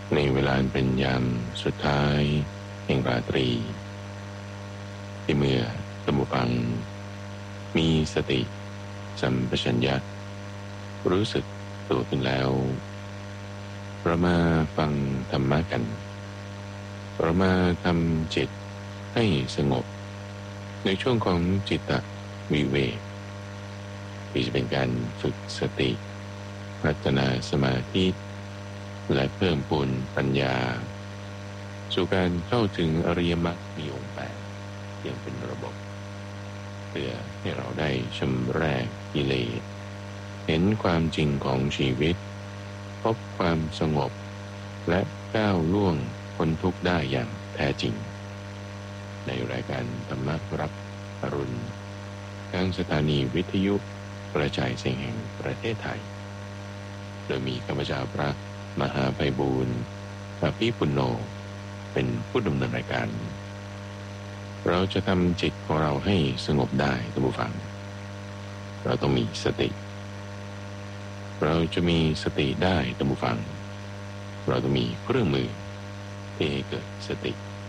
ในเวลาเป็นยามสุดท้ายแห่งราตรีที่เมื่อท่านผู้ฟังมีสติสัมปชัญญะรู้สึกตัวขึ้นแล้วเรามาฟังธรรมะกันเรามาทำจิตให้สงบในช่วงของจิตตวิเวกที่จะเป็นการฝึกสติพัฒนาสมาธิและเพิ่มพูนปัญญาสู่การเข้าถึงอริยมรรคมีองค์แปดอย่างเป็นระบบเพื่อให้เราได้ชำระกิเลสเห็นความจริงของชีวิตพบความสงบและก้าวล่วงพ้นทุกข์ได้อย่างแท้จริงในรายการธรรมะรับอรุณทางสถานีวิทยุกระจายเสียงแห่งประเทศไทยโดยมีข้าพเจ้าพระมหาไพบูลย์อภิปุณโญเป็นผู้ดำเนินรายการเราจะทำจิตของเราให้สงบได้ท่านผู้ฟังเราต้องมีสติเราจะมีสติได้ท่านผู้ฟังเราต้องมีเครื่องมือที่ให้เกิดสติ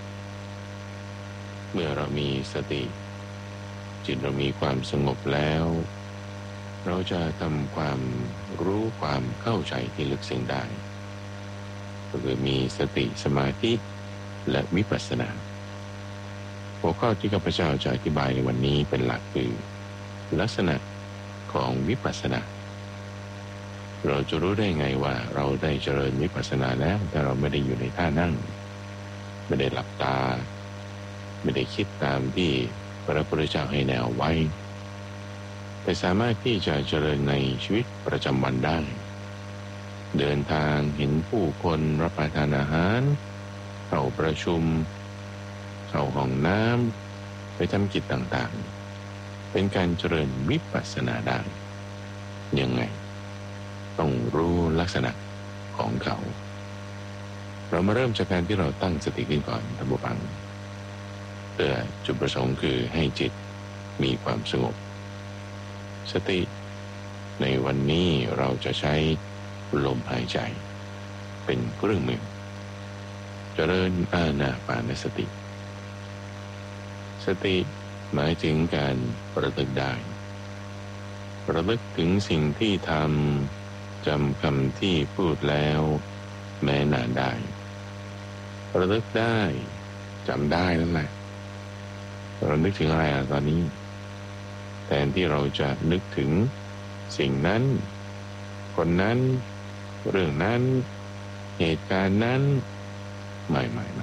เมื่อเรามีสติจิตเรามีความสงบแล้วเราจะทำความรู้ความเข้าใจที่ลึกซึ้งได้ก็คือมีสติสมาธิและวิปัสสนาหัวข้อที่ข้าพเจ้าจะอธิบายในวันนี้เป็นหลักคือลักษณะของวิปัสสนาเราจะรู้ได้ไงว่าเราได้เจริญวิปัสสนาแล้วแต่เราไม่ได้อยู่ในท่านั่งไม่ได้หลับตาไม่ได้คิดตามที่พระพุทธเจ้าให้แนวไว้แต่สามารถที่จะเจริญในชีวิตประจำวันได้เดินทางเห็นผู้คนรับประทานอาหารเข้าประชุมเข้าห้องน้ำไปทำกิจต่างๆเป็นการเจริญวิปัสสนาได้ยังไงต้องรู้ลักษณะของเขาเรามาเริ่มจากการที่เราตั้งสติขึ้นก่อนท่านผู้ฟังเพื่อจุดประสงค์คือให้จิตมีความสงบสติในวันนี้เราจะใช้ลมหายใจเป็นเครื่องมือเจริญอานาปานสติสติหมายถึงการระลึกได้ระลึกถึงสิ่งที่ทำจำคำที่พูดแล้วแม้นานได้ระลึกได้จำได้นั่นแหละเรานึกถึงอะไรตอนนี้แทนที่เราจะนึกถึงสิ่งนั้นคนนั้นเรื่องนั้นเหตุการณ์นั้นไม่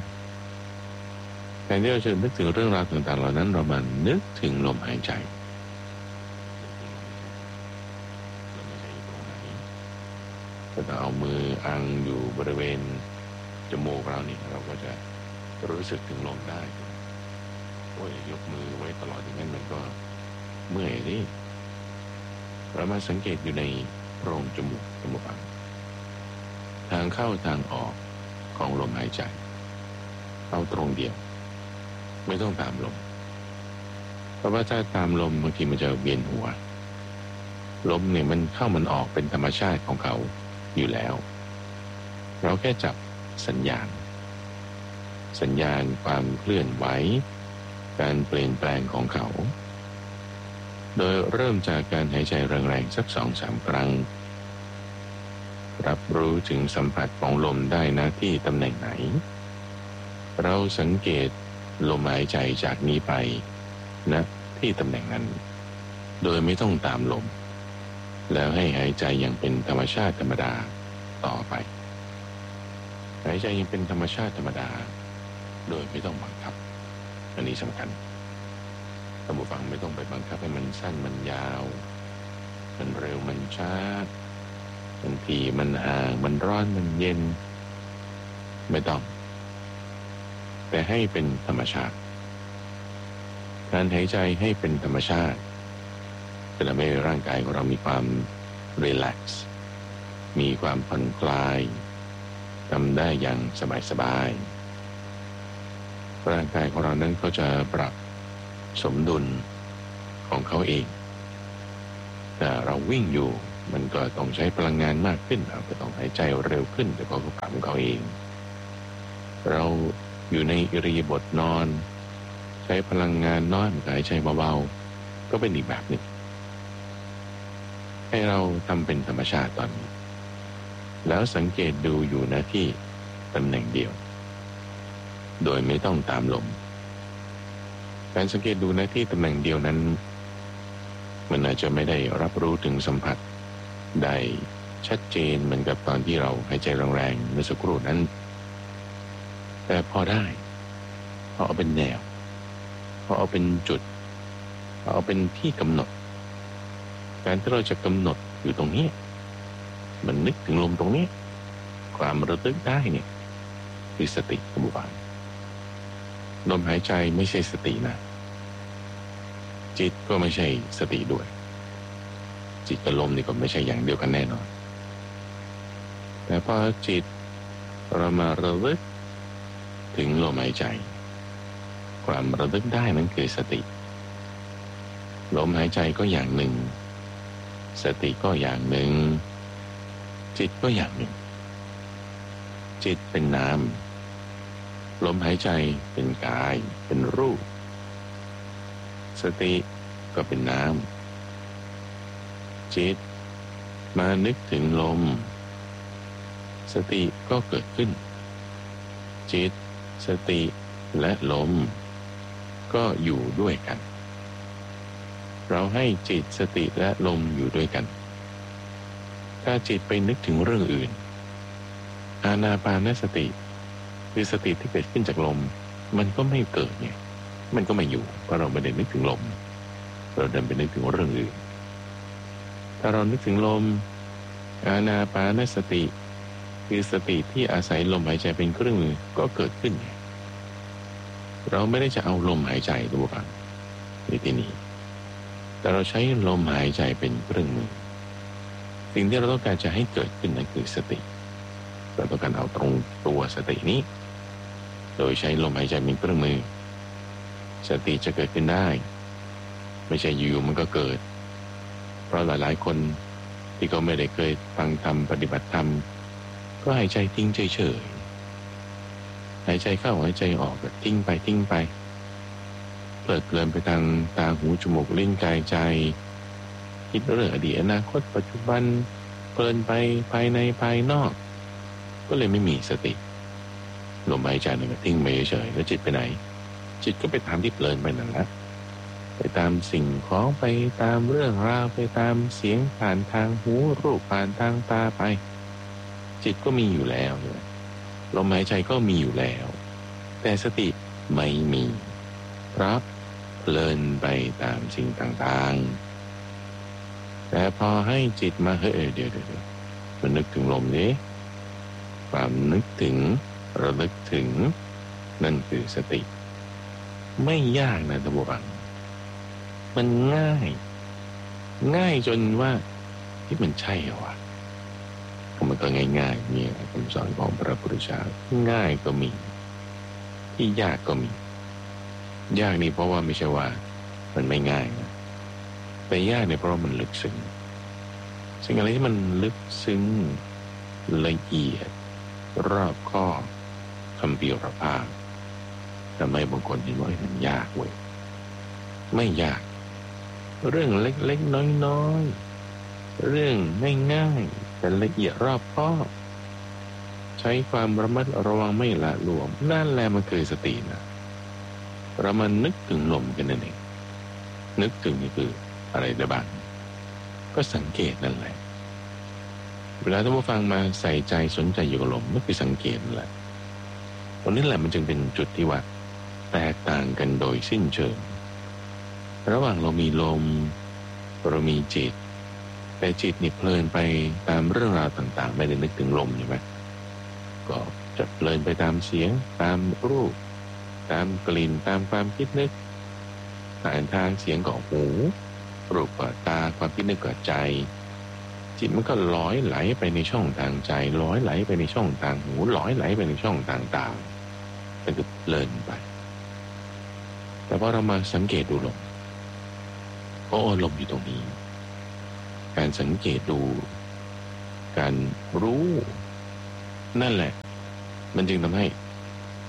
แทนที่เราจะนึกถึงเรื่องราวต่างๆเหล่านั้นเรามานึกถึงลมหายใจถ้าเอามืออังอยู่บริเวณจมูกเรานี่เราก็จะรู้สึกถึงลมได้โอ้ยยกมือไว้ตลอดอย่างนั้นมันก็เมื่อยดิเรามาสังเกตอยู่ในโพรงจมูกฟังทางเข้าทางออกของลมหายใจเอาตรงเดียวไม่ต้องตามลมเพราะว่าถ้าตามลมบางทีมันจะเวียนหัวลมเนี่ยมันเข้ามันออกเป็นธรรมชาติของเขาอยู่แล้วเราแค่จับสัญญาณความเคลื่อนไหวการเปลี่ยนแปลงของเขาโดยเริ่มจากการหายใจแรงๆสัก 2-3 ครั้งรับรู้ถึงสัมผัสของลมได้นะที่ตำแหน่งไหนเราสังเกตลมหายใจจากนี้ไปนะที่ตำแหน่งนั้นโดยไม่ต้องตามลมแล้วให้หายใจอย่างเป็นธรรมชาติธรรมดาต่อไปหายใจยังเป็นธรรมชาติธรรมดาโดยไม่ต้องบังคับอันนี้สำคัญท่านผู้ฟังไม่ต้องไปบังคับให้มันสั้นมันยาวมันเร็วมันช้ามันถี่มันห่างมันร้อนมันเย็นไม่ต้องแต่ให้เป็นธรรมชาติการหายใจให้เป็นธรรมชาติจะทำให้ร่างกายของเรามีความรีแลกซ์มีความผ่อนคลายทำได้อย่างสบายๆร่างกายของเรานั้นก็จะปรับสมดุลของเขาเองแต่เราวิ่งอยู่มันก็ต้องใช้พลังงานมากขึ้นเราก็ต้องหายใจเร็วขึ้นแต่เขาก็ปรับของเขาเองเราอยู่ในอิริยาบถนอนใช้พลังงานน้อยหายใจเบาๆก็เป็นอีกแบบหนึ่งให้เราทำเป็นธรรมชาติตอนนี้แล้วสังเกตดูอยู่หน้าที่ตำแหน่งเดียวโดยไม่ต้องตามลมการสังเกตดูหน้าที่ตำแหน่งเดียวนั้นมันอาจจะไม่ได้รับรู้ถึงสัมผัสได้ชัดเจนเหมือนกับตอนที่เราหายใจแรงๆเมื่อสักครู่นั้นแต่พอได้พอเอาเป็นแนวพอเอาเป็นจุดพอเอาเป็นที่กำหนดการที่เราจะกำหนดอยู่ตรงนี้มันนึกถึงลมตรงนี้ความระลึกได้เนี่ยคือสติกรรมฐานลมหายใจไม่ใช่สตินะจิตก็ไม่ใช่สติด้วยจิตกับลมนี่ก็ไม่ใช่อย่างเดียวกันแน่นอนแต่พอจิตเรามาระลึกถึงลมหายใจความระลึกได้นั้นคือสติลมหายใจก็อย่างหนึ่งสติก็อย่างหนึ่งจิตก็อย่างหนึ่งจิตเป็นนามลมหายใจเป็นกายเป็นรูปสติก็เป็นนามจิตมานึกถึงลมสติก็เกิดขึ้นจิตสติและลมก็อยู่ด้วยกันเราให้จิตสติและลมอยู่ด้วยกันถ้าจิตไปนึกถึงเรื่องอื่นอานาปานสติคือสติที่เกิดขึ้นจากลมมันก็ไม่เกิดเนี่ยมันก็ไม่อยู่เพราะเราไม่ได้นึกถึงลมเราเดินไปนึกถึงเรื่องอื่นถ้าเรานึกถึงลมอานาปานสติคือสติที่อาศัยลมหายใจเป็นเครื่องมือก็เกิดขึ้นเราไม่ได้จะเอาลมหายใจตัวกันในที่นี้แต่เราใช้ลมหายใจเป็นเครื่องมือสิ่งที่เราต้องการจะให้เกิดขึ้นนั่นคือสติเราต้องการเอาตรงตัวสตินี้โดยใช้ลมหายใจเป็นเครื่องมือสติจะเกิดขึ้นได้ไม่ใช่อยู่มันก็เกิดเพราะหลายๆคนที่เขาไม่ได้เคยฟังธรรมปฏิบัติธรรมก็หายใจทิ้งเฉยๆหายใจเข้าหายใจออกก็ทิ้งไปเพลิดเพลินไปทางตาหูจมูกลิ้นกายใจคิดเรื่องอดีตอนาคตปัจจุบันเพลินไปภายในภายนอกก็เลยไม่มีสติลมหายใจนึงก็ทิ้งไปเฉยๆแล้วจิตไปไหนจิตก็ไปตามที่เพลินไปนั่นแหละไปตามสิ่งของไปตามเรื่องราวไปตามเสียงผ่านทางหูรูปผ่านทางตาไปจิตก็มีอยู่แล้วลมหายใจก็มีอยู่แล้วแต่สติไม่มีเพราะเพลินไปตามสิ่งต่างๆแต่พอให้จิตมาเดี๋ยวมันนึกถึงลมนี้ความนึกถึงระลึกถึงนั่นคือสติไม่ยากนะท่านผู้ฟังมันง่ายจนว่าที่มันใช่เหรอวะมันก็ง่ายๆเนี่ยคำสอนของพระพุทธเจ้าง่ายก็มีที่ยากก็มียากนี่เพราะว่าไม่ใช่ว่ามันไม่ง่ายนะแต่ยากเนี่ยเพราะว่ามันลึกซึ้งสิ่งอะไรที่มันลึกซึ้งละเอียดรอบคอบคำเปียวประภาคทำไมบางคนเห็นว่ามันยากเว้ยไม่ยากเรื่องเล็กๆน้อยๆเรื่องง่ายๆแต่ละเอียดรอบคอบใช้ความระมัดระวังไม่ละหลวมนั่นแหละมันคือสตินะเรามานึกถึงลมกันนั่นเองนึกถึงนี่คืออะไรได้บ้างก็สังเกตนั่นแหละเวลาท่านผู้ฟังมาใส่ใจสนใจอยู่กับลมนั่นคือสังเกตนั่นแหละตรงนี้แหละมันจึงเป็นจุดที่ว่าแตกต่างกันโดยสิ้นเชิงระหว่างเรามีลมเรามีจิตแต่จิตนี่เพลินไปตามเรื่องราวต่างๆไม่ได้นึกถึงลมใช่ไหมก็จะเพลินไปตามเสียงตามรูปตามกลิ่นตามความคิดนึกผ่านทางเสียงกับหูรูปกับตาความคิดนึกกับใจจิตมันก็ลอยไหลไปในช่องทางใจลอยไหลไปในช่องทางหูลอยไหลไปในช่องต่างๆมันก็เพลินไปแต่พอเรามาสังเกตดูลมลมอยู่ตรงนี้การสังเกตดูการรู้นั่นแหละมันจึงทำให้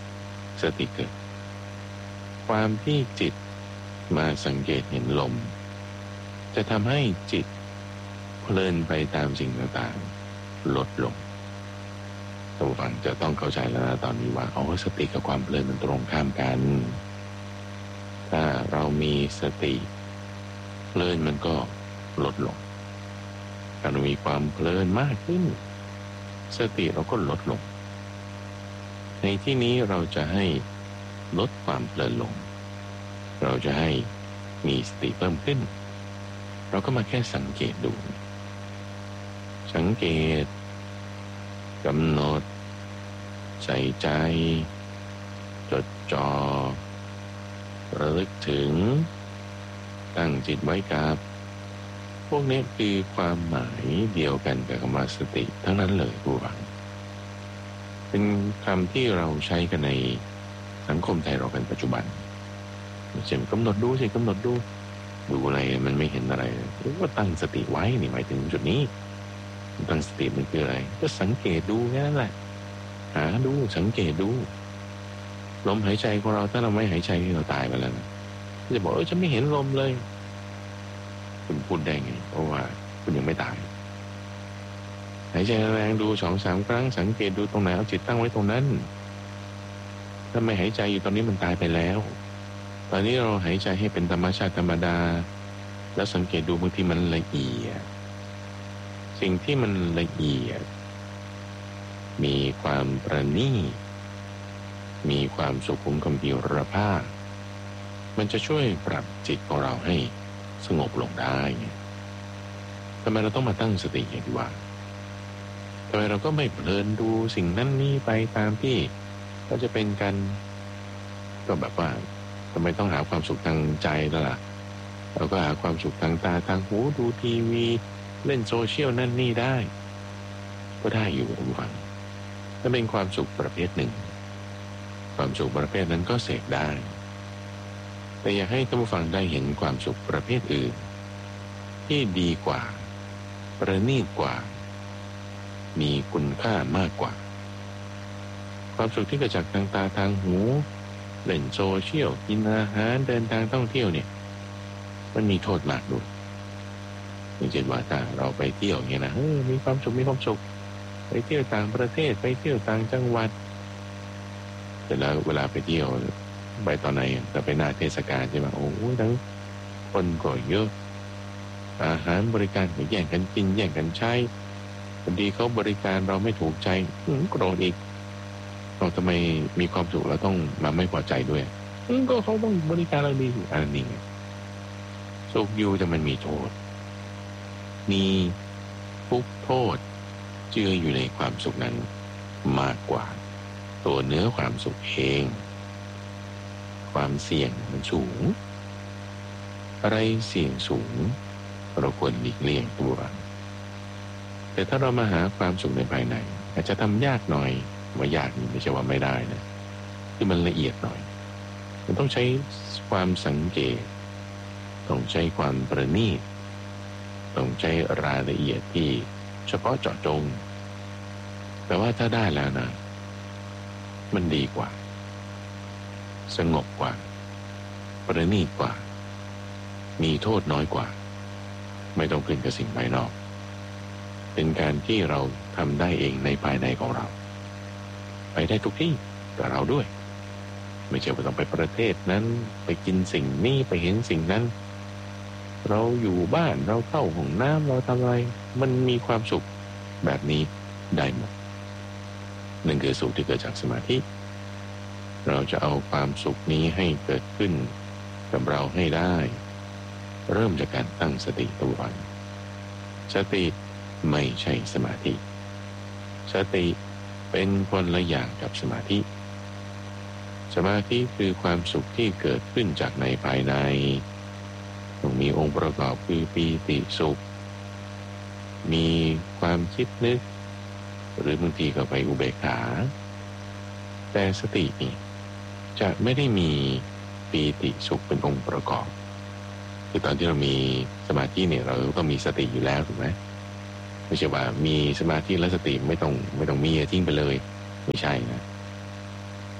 สติเกิดความที่จิตมาสังเกตเห็นลมจะทำให้จิตเพลินไปตามสิ่งต่างๆลดลงท่านผู้ฟังจะต้องเข้าใจแล้วนะตอนนี้ว่าสติกับความเพลินมันตรงข้ามกันถ้าเรามีสติเพลินมันก็ลดลงถ้าเรามีความเพลินมากขึ้นสติเราก็ลดลงในที่นี้เราจะให้ลดความเพลินลงเราจะให้มีสติเพิ่มขึ้นเราก็มาแค่สังเกตดูสังเกตกำหนดใส่ใจจดจ่อระลึกถึงตั้งจิตไว้กับพวกนี้คือความหมายเดียวกันกับคำว่าสติทั้งนั้นเลยผู้ฟังเป็นคำที่เราใช้กันในสังคมไทยเราเป็นปัจจุบันเช่นกำหนดดูสิกำหนดดูอะไรมันไม่เห็นอะไรหรือว่าตั้งสติไว้นี่หมายถึงจุดนี้ตั้งสติมันคืออะไรก็สังเกตดูแค่นั้นแหละหาดูสังเกตดูลมหายใจของเราถ้าเราไม่หายใจเราตายไปแล้วนะจะบอกฉันไม่เห็นลมเลยคุณพูดได้ไงเพราะว่าคุณยังไม่ตายหายใจแรงดู 2-3 ครั้งสังเกตดูตรงไหนเอาจิตตั้งไว้ตรงนั้นถ้าไม่หายใจอยู่ตอนนี้มันตายไปแล้วตอนนี้เราหายใจให้เป็นธรรมชาติธรรมดาแล้วสังเกตดูบางทีมันละเอียดสิ่งที่มันละเอียดมีความประณีตมีความสุขุมกำพีรภาพมันจะช่วยปรับจิตของเราให้สงบลงได้ทำไมเราต้องมาตั้งสติอย่างที่ว่าทำไมเราก็ไม่เพลินดูสิ่งนั้นนี่ไปตามที่ก็จะเป็นกันก็แบบว่าทำไมต้องหาความสุขทางใจล่ะเราก็หาความสุขทางตาทางหูดูทีวีเล่นโซเชียลนั่นนี่ได้ก็ได้อยู่ทุกฝังถ้าเป็นความสุขประเภทหนึ่งความสุขประเภทนั้นก็เสกได้แต่อยากให้ท่านผู้ฟังได้เห็นความสุขประเภทอื่นที่ดีกว่าประณีตกว่ามีคุณค่ามากกว่าความสุขที่เกิดจากทางตาทางหูเล่นโซเชียลกินอาหารเดินทางท่องเที่ยวเนี่ยมันมีโทษมากด้วยอย่างเช่นว่าถ้าเราไปเที่ยวเนี่ยนะมีความสุขไปเที่ยวต่างประเทศไปเที่ยวต่างจังหวัดแต่แล้วเวลาไปเที่ยวไปตอนไหนแต่ไปหน้าเทศกาลใช่ไหมทั้งคนก็เยอะอาหารบริการแย่งกันกินแย่งกันใช้บางทีเขาบริการเราไม่ถูกใจโกรธอีกเราทำไมมีความสุขเราต้องมาไม่พอใจด้วยก็เขาต้องบริการเราดีอันนี้สุขอยู่แต่มันมีโทษมีทุกโทษเจืออยู่ในความสุขนั้นมากกว่าตัวเนื้อความสุขเองความเสี่ยงมันสูงอะไรเสี่ยงสูงเราควรหลีกเลี่ยงตัวแต่ถ้าเรามาหาความสุขในภายในอาจจะทำยากหน่อยว่ายากไม่ใช่ว่าไม่ได้นะที่มันละเอียดหน่อยมันต้องใช้ความสังเกตต้องใช้ความประณีตต้องใช้รายละเอียดที่เฉพาะเจาะจงแต่ว่าถ้าได้แล้วนะมันดีกว่าสงบกว่าประณีตกว่ามีโทษน้อยกว่าไม่ต้องขึ้นกับสิ่งภายนอกเป็นการที่เราทำได้เองในภายในของเราไปได้ทุกที่กับเราด้วยไม่ใช่ว่าต้องไปประเทศนั้นไปกินสิ่งนี้ไปเห็นสิ่งนั้นเราอยู่บ้านเราเข้าห้องน้ำเราทำอะไรมันมีความสุขแบบนี้ได้หมดนั่นคือสุขที่เกิดจากสมาธิเราจะเอาความสุขนี้ให้เกิดขึ้นกับเราให้ได้เริ่มจากการตั้งสติตัววันสติไม่ใช่สมาธิสติเป็นคนละอย่างกับสมาธิสมาธิคือความสุขที่เกิดขึ้นจากในภายในต้องมีองค์ประกอบคือปีติสุขมีความคิดนึกหรือบางทีก็ไปอุเบกขาแต่สตินี่จะไม่ได้มีปีติสุขเป็นองค์ประกอบคือตอนที่เรามีสมาธิเนี่ยเราต้องมีสติอยู่แล้วถูกไหมไม่ใช่ว่ามีสมาธิและสติไม่ต้องมีทิ้งไปเลยไม่ใช่นะ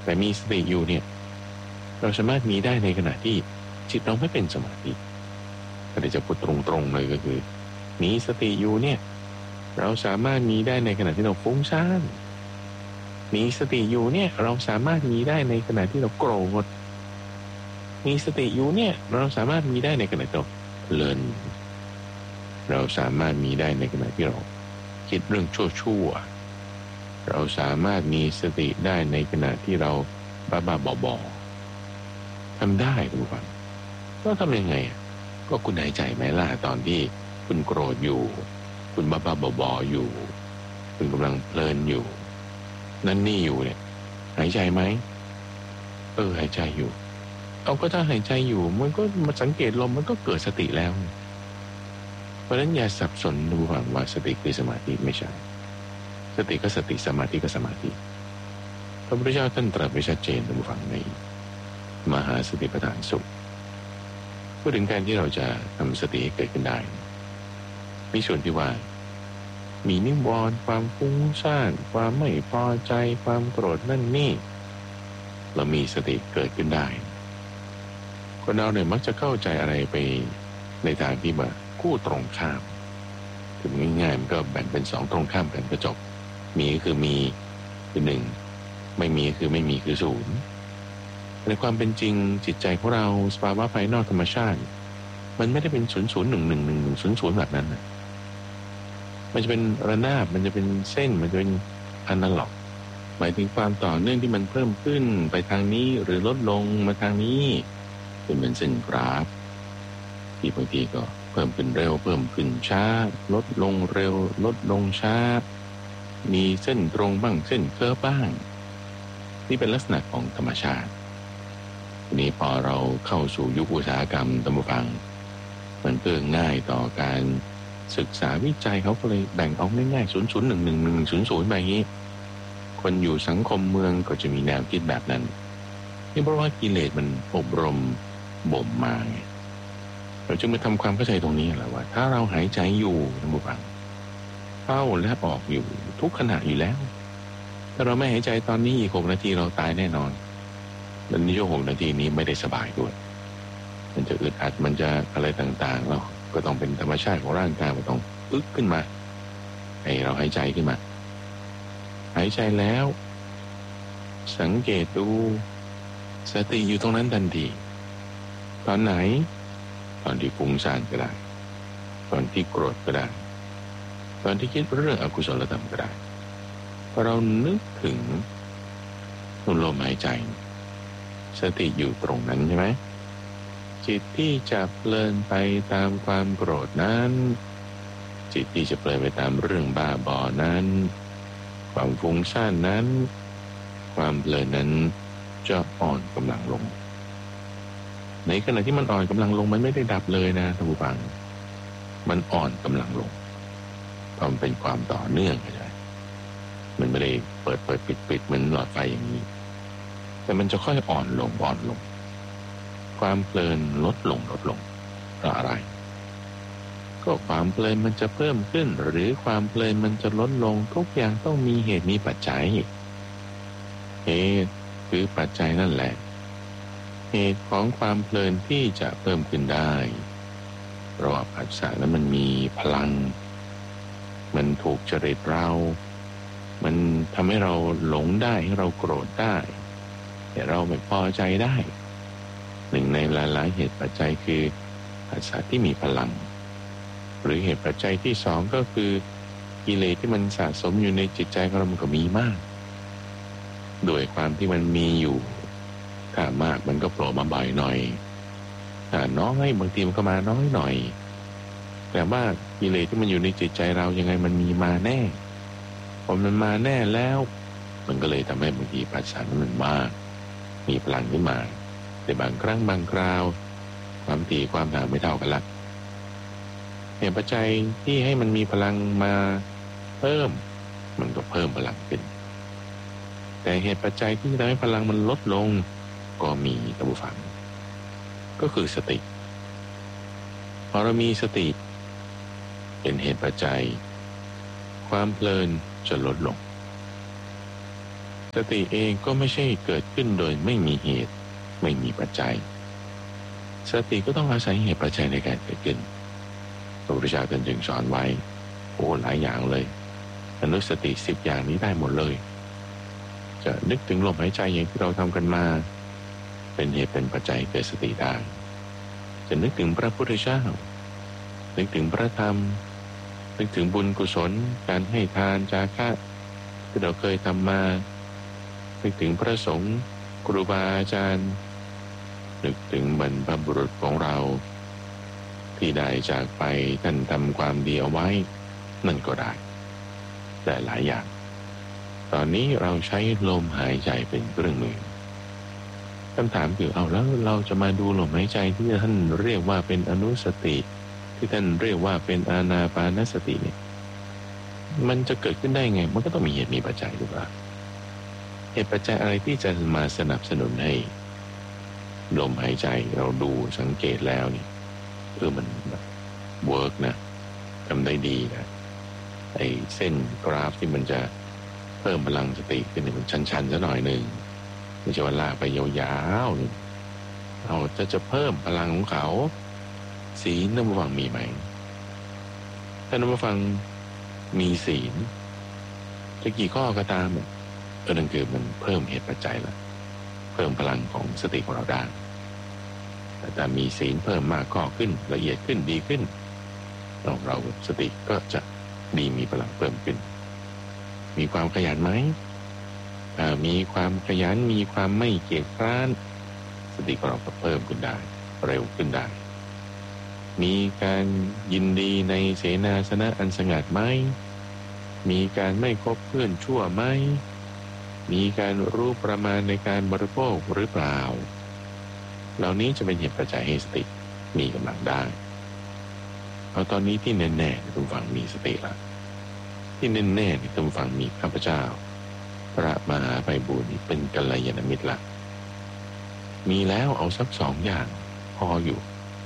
แต่มีสติอยู่เนี่ยเราสามารถมีได้ในขณะที่จิตเราไม่เป็นสมาธิก็เดี๋ยวจะพูดตรงๆเลยก็คือมีสติอยู่เนี่ยเราสามารถมีได้ในขณะที่เราฟุ้งซ่านมีสติอยู่เนี่ยเราสามารถมีได้ในขณะที่เราโกรธมีสติอยู่เนี่ยเราสามารถมีได้ในขณะที่เราเพลินเราสามารถมีได้ในขณะที่เราคิดเรื่องชั่วๆเราสามารถมีสติได้ในขณะที่เราบ้าๆบอๆทำได้ทุกวันก็ทำยังไงก็คุณหายใจไหมล่ะตอนที่คุณโกรธอยู่คุณบ้าๆบอๆอยู่คุณกำลังเพลินอยู่นั่นนี่อยู่เนี่ยหายใจไหมหายใจอยู่เอาก็ถ้าหายใจอยู่มันก็มาสังเกตลมมันก็เกิดสติแล้วเพราะฉะนั้นอย่าสับสนดูว่าสติคือสมาธิไม่ใช่สติก็สติสมาธิก็สมาธิพระพุทธเจ้าท่านตรัสไว้ชัดเจนดูฟังในมหาสติปัฏฐานสูตรพูดถึงการที่เราจะทำสติให้เกิดขึ้นได้มีส่วนที่ว่ามีนิวรณ์ความฟุ้งซ่านความไม่พอใจความโกรธนั่นนี่เรามีสติเกิดขึ้นได้คนเราเนี่ยมักจะเข้าใจอะไรไปในทางที่มาคู่ตรงข้ามถึงง่ายๆมันก็แบ่งเป็นสองตรงข้ามกันก็จบมีก็คือมีคือหนึ่งไม่มีคือไม่มีคือศูนย์ในความเป็นจริงจิตใจของเราสภาวะภายนอกธรรมชาติมันไม่ได้เป็น00111100แบบนั้นนะมันจะเป็นระนาบมันจะเป็นเส้นมันจะเป็นอนาล็อกหมายถึงความต่อเนื่องที่มันเพิ่มขึ้นไปทางนี้หรือลดลงมาทางนี้เป็นเส้นกราฟที่บางทีก็เพิ่มขึ้นเร็วเพิ่มขึ้นช้าลดลงเร็วลดลงช้ามีเส้นตรงบ้างเส้นเคิร์ฟบ้างนี่เป็นลักษณะของธรรมชาติทีนี้พอเราเข้าสู่ยุคอุตสาหกรรมตามฟังมันก็ง่ายต่อการศึกษาวิจัยเขาก็เลยแบ่งเอาง่ายๆ00111100แบบนี้คนอยู่สังคมเมืองก็จะมีแนวคิดแบบนั้นนี่เพราะว่ากิเลสมันอบรมบ่มมาไงเราจึงมาทำความเข้าใจตรงนี้แหละว่าถ้าเราหายใจอยู่ท่านผู้ฟังเข้าและออกอยู่ทุกขณะอยู่แล้วถ้าเราไม่หายใจตอนนี้อีก6 นาทีเราตายแน่นอนและในช่วง6 นาทีนี้ไม่ได้สบายด้วยมันจะอึดอัดมันจะอะไรต่างๆเราก็ต้องเป็นธรรมชาติของร่างกายมันต้องอึกขึ้นมาให้เราหายใจขึ้นมาหายใจแล้วสังเกตดูสติอยู่ตรงนั้นทันทีตอนไหนตอนที่ฟุ้งซ่านก็ได้ตอนที่โกรธก็ได้ตอนที่คิดเรื่องอกุศลธรรมก็ได้พอเรานึกถึงลมหายใจสติอยู่ตรงนั้นใช่ไหมจิตที่จะเพลินไปตามความโกรธนั้นจิตที่จะเพลินไปตามเรื่องบ้าบอนั้นความฟุ้งซ่านนั้นความเพลินนั้นจะอ่อนกำลังลงในขณะที่มันอ่อนกำลังลงมันไม่ได้ดับเลยนะท่านผู้ฟังมันอ่อนกำลังลงเพราะมันเป็นความต่อเนื่องใช่มันไม่ได้เปิดปิดเหมือนหลอดไฟอย่างนี้แต่มันจะค่อยอ่อนลงความเพลินลดลงเพราะอะไรก็ความเพลินมันจะเพิ่มขึ้นหรือความเพลินมันจะลดลงทุกอย่างต้องมีเหตุมีปัจจัยเหตุคือปัจจัยนั่นแหละเหตุของความเพลินที่จะเพิ่มขึ้นได้เพราะว่าผัสสะนั้นมันมีพลังมันถูกจริตเรามันทำให้เราหลงได้ให้เราโกรธได้ให้เราไม่พอใจได้หนึ่งในหลายๆเหตุปัจจัยคือผัสสะที่มีพลังหรือเหตุปัจจัยที่สองก็คือกิเลสที่มันสะสมอยู่ในจิตใจของเรามันก็มีมากโดยความที่มันมีอยู่ถ้ามากมันก็โผล่มาบ่อยหน่อยถ้าน้อยบางทีมันก็มาน้อยหน่อยแต่ว่ากิเลสที่มันอยู่ในจิตใจเรายังไงมันมีมาแน่พอมันมาแน่แล้วมันก็เลยทำให้บางทีผัสสะนั้นมันมากมีพลังขึ้นมาแต่บางครั้งบางคราวความถี่ความหนาไม่เท่ากันละเหตุปัจจัยที่ให้มันมีพลังมาเพิ่มมันก็เพิ่มพลังขึ้นแต่เหตุปัจจัยที่ทำให้พลังมันลดลงก็มีท่านผู้ฟังก็คือสติพอเรามีสติเป็นเหตุปัจจัยความเพลินจะลดลงสติเองก็ไม่ใช่เกิดขึ้นโดยไม่มีเหตุไม่มีปัจจัยสติก็ต้องอาศัยเหตุปัจจัยในการเกิดขึ้นพระพุทธเจ้าท่านจึงสอนไว้โอ้หลายอย่างเลยอนุสติ10อย่างนี้ได้หมดเลยจะนึกถึงลมหายใจอย่างที่เราทำกันมาเป็นเหตุเป็นปัจจัยเกิดสติได้จะนึกถึงพระพุทธเจ้านึกถึงพระธรรมนึกถึงบุญกุศลการให้ทานจาคะที่เราเคยทำมานึกถึงพระสงฆ์ครูบาอาจารย์นึกถึงบรรพบุรุษของเราที่ได้จากไปท่านทำความดีเอาไว้นั่นก็ได้หลายอย่างตอนนี้เราใช้ลมหายใจเป็นเครื่องมือคำถามคือเอาแล้วเราจะมาดูลมหายใจที่ท่านเรียกว่าเป็นอนุสติที่ท่านเรียกว่าเป็นอานาปานสติเนี่ยมันจะเกิดขึ้นได้ไงมันก็ต้องมีเหตุมีปัจจัยถูกป่ะเหตุปัจจัยอะไรที่จะมาสนับสนุนให้ลมหายใจเราดูสังเกตแล้วนี่มันแบบเวิร์กนะทำได้ดีนะไอ้เส้นกราฟที่มันจะเพิ่มพลังสติขึ้นมันชันๆซะหน่อยหนึ่งไม่ใช่ว่าลากไปยาวๆนึงเอาจะเพิ่มพลังของเขาศีลน้ำฟังมีไหมถ้าน้ำฟังมีศีลจะกี่ข้อก็ตามนั่นคือมันเพิ่มเหตุปัจจัยละเพิ่มพลังของสติของเราได้แต่มีศีลเพิ่มมากข้อขึ้นละเอียดขึ้นดีขึ้นเราสติก็จะดีมีพลังเพิ่มขึ้นมีความขยันไหมมีความขยันมีความไม่เกียจคร้านสติของเราก็เพิ่มขึ้นได้เร็วขึ้นได้มีการยินดีในเสนาสนะอันสงัดไหมมีการไม่คบเพื่อนชั่วไหมมีการรู้ประมาณในการบริโภคหรือเปล่าเหล่านี้จะเป็นเหตุปัจจัยให้สติมีกำลังได้เอาตอนนี้ที่แน่ๆคุณฟังมีสติละที่แน่ๆคุณฟังมีข้าพเจ้าพระมหาไพบูลย์เป็นกัลยาณมิตรละมีแล้วเอาสัก2 อย่างพออยู่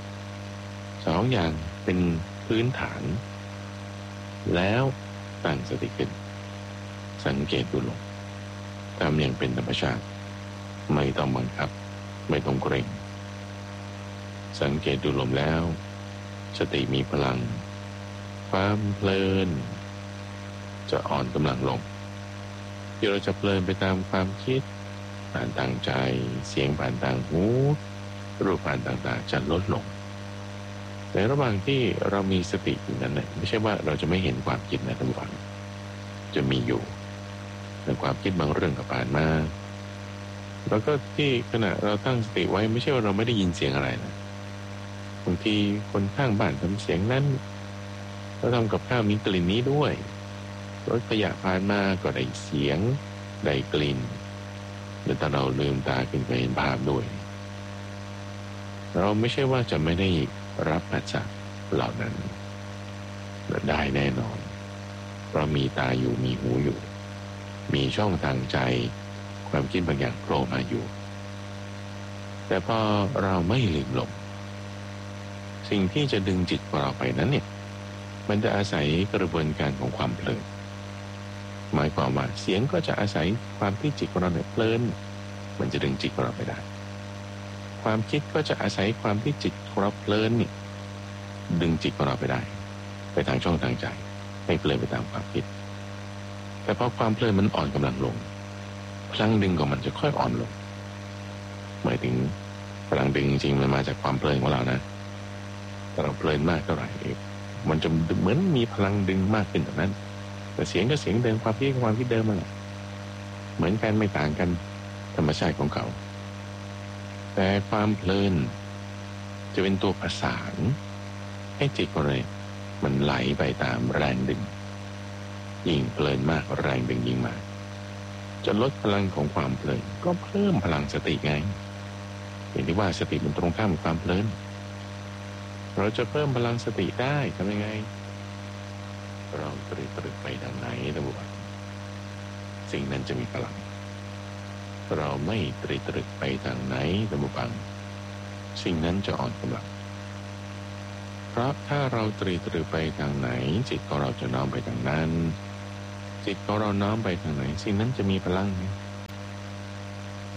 2 อย่างเป็นพื้นฐานแล้วตั้งสติขึ้นสังเกตดูลมทำอย่างเป็นธรรมชาติไม่ต้องบังคับไม่ต้องเกรงสังเกตดูลมแล้วสติมีพลังความเพลินจะอ่อนกำลังลงที่เราจะเพลินไปตามความคิดผ่านทางใจเสียงผ่านทางหูรูปผ่านต่างๆจะลดลงในระหว่างที่เรามีสติอยู่นั้นเนี่ยไม่ใช่ว่าเราจะไม่เห็นความคิดนะท่านผู้ฟังจะมีอยู่ในความคิดบางเรื่องก็ผ่านมาแล้วก็ที่ขณะเราตั้งสติไว้ไม่ใช่ว่าเราไม่ได้ยินเสียงอะไรนะบางทีคนข้างบ้านทำเสียงนั้นเราทำกับข้าวมีกลิ่นนี้ด้วยรถขยะผ่านมาก็ได้เสียงได้กลิ่นแล้วแต่เราลืมตาขึ้นไปเห็นภาพด้วยเราไม่ใช่ว่าจะไม่ได้รับปัจจัยเหล่านั้นได้แน่นอนเพราะมีตาอยู่มีหูอยู่มีช่องทางใจความคิดบางอย่างโผล่มาอยู่แต่พอเราไม่ลืมลมสิ่งที่จะดึงจิตของเราไปนั้นเนี่ยมันจะอาศัยกระบวนการของความเพลินหมายความว่าเสียงก็จะอาศัยความที่จิตของเราเนี่ยเพลินมันจะดึงจิตของเราไปได้ความคิดก็จะอาศัยความที่จิตของเราเพลินนี่ดึงจิตของเราไปได้ไปทางช่องทางใจให้เพลินไปตามความคิดแต่พอความเพลินมันอ่อนกำลังลงพลังดึงของมันจะค่อยอ่อนลงหมายถึงพลังดึงจริงๆมันมาจากความเพลินของเรานะแต่เราเพลินมากเท่าไหร่มันจะเหมือนมีพลังดึงมากขึ้นแบบนั้นแต่เสียงก็เสียงเดิมความคิดก็ความคิดเดิมมันแหละเหมือนกันไม่ต่างกันธรรมชาติของเขาแต่ความเพลินจะเป็นตัวประสานให้จิตของเรามันไหลไปตามแรงดึงยิ่งเพลินมากแรงดึงยิ่งมากจะลดพลังของความเพลินก็เพิ่มพลังสติไงเห็นที่ว่าสติมันตรงข้ามกับความเพลินเราจะเพิ่มพลังสติได้ทำยังไงเราตรึกไปทางไหนนะบุตรสิ่งนั้นจะมีพลังเราไม่ตรึกไปทางไหนนะบุตรสิ่งนั้นจะอ่อนกำลังเพราะถ้าเราตรึกไปทางไหนจิตของเราจะน้อมไปทางนั้นจิตของเราน้อมไปทางไหนสิ่งนั้นจะมีพลัง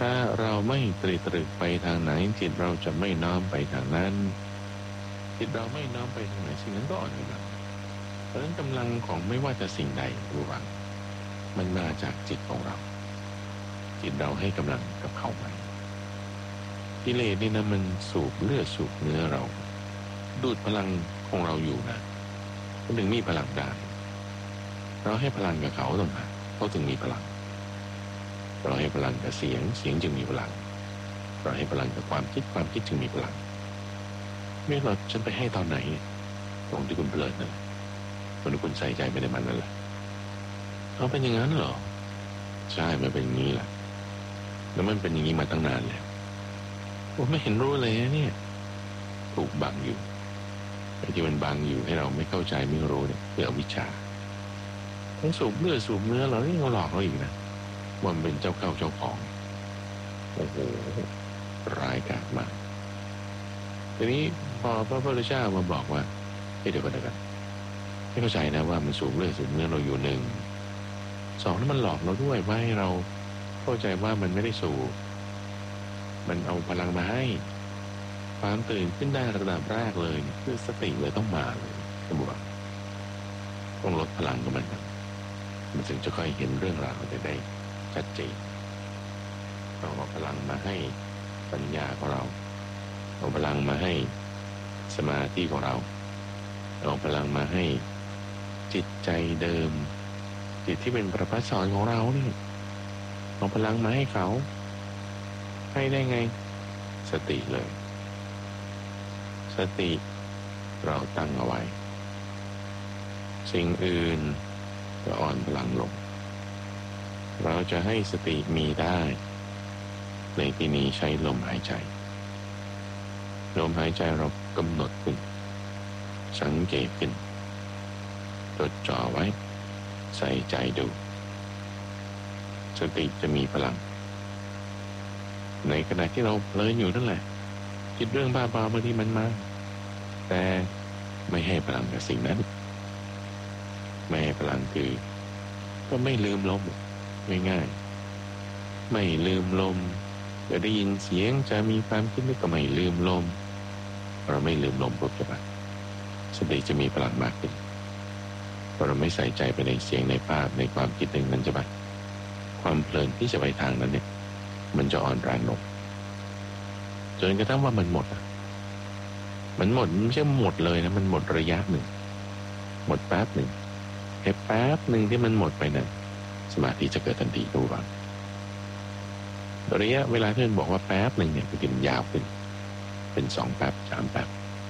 ถ้าเราไม่ตรึกไปทางไหนจิตเราจะไม่น้อมไปทางนั้นจิตเราไม่น้อมไปทางไหนสิ่งนั้นก็อ่อนกำลังเพราะฉะนั้นกำลังของไม่ว่าจะสิ่งใดรู้บ้างมันมาจากจิตของเราจิตเราให้กำลังกับเขาไหมกิเลสนี่นะมันสูบเลือดสูบเนื้อเราดูดพลังของเราอยู่นะมันถึงมีพลังได้เราให้พลังกับเขาตรงนั้นเขาถึงมีพลังเราให้พลังกับเสียงจึงมีพลังเราให้พลังกับความคิดจึงมีพลังไม่เราฉันไปให้ตอนไหนตรงที่คุณเพลิดนั่นตรงที่คุณใส่ใจไม่ได้มันนั่นแหละเขาเป็นอย่างนั้นเหรอใช่มันเป็นอย่างนี้แหละแล้วมันเป็นอย่างนี้มาตั้งนานแล้วผมไม่เห็นรู้เลยนะเนี่ยถูกบังอยู่ไอ้ที่มันบังอยู่ให้เราไม่เข้าใจไม่รู้เนี่ยคืออวิชชาทั้งสูบเลือดสูบเนื้อเรานี่เขาหลอกเราอีกนะมันเป็นเจ้าเข้าเจ้าของโอ้โหร้ายกาจมากทีนี้พอพระพุทธเจ้ามาบอกว่าเดี๋ยวกันให้เข้าใจนะว่ามันสูบเลือดสูบเนื้อเราอยู่หนึ่งสองแล้วมันหลอกเราด้วยว่าให้เราเข้าใจว่ามันไม่ได้สูบมันเอาพลังมาให้ความตื่นขึ้นได้ระดับแรกเลยคือสติเลยต้องมาเลยสมมติว่าต้องลดพลังของมันถึงจะค่อยเห็นเรื่องราวได้ชัดเจนเราเอาพลังมาให้ปัญญาของเราเอาพลังมาให้สมาธิของเราเอาพลังมาให้จิตใจเดิมจิตที่เป็นประภัสสรของเราเนี่ยเอาพลังมาให้เขาให้ได้ไงสติเลยสติเราตั้งเอาไว้สิ่งอื่นก็อ่อนพลังลงเราจะให้สติมีได้ในที่นี้ใช้ลมหายใจลมหายใจเรากำหนดขึ้นสังเกตขึ้นจดจ่อไว้ใส่ใจดูสติจะมีพลังในขณะที่เราเพลินอยู่นั่นแหละคิดเรื่องบ้าบอบางทีมันมาแต่ไม่ให้พลังกับสิ่งนั้นไม่ให้พลังคือก็ไม่ลืมลมง่ายๆไม่ลืมลมจะได้ยินเสียงจะมีความคิดนึกก็ไม่ลืมลมเราไม่ลืมลมปุ๊บจะสติจะมีพลังมากขึ้นเพราะเราไม่ใส่ใจไปในเสียงในภาพในความคิดนั้นจะความเพลินที่จะไปทางนั้นเนี่ยมันจะอ่อนแรงลงจนกระทั่งว่ามันหมดมันไม่ใช่หมดเลยนะมันหมดระยะหนึ่งหมดแป๊บหนึ่งแค่แป๊บหนึ่งที่มันหมดไปนั้นสมาธิจะเกิดทันทีรู้บ้างระยะเวลาที่มันบอกว่าแป๊บหนึ่งเนี่ยบางทีมันยาวขึ้นเป็น2 แป๊บ3 แป๊บ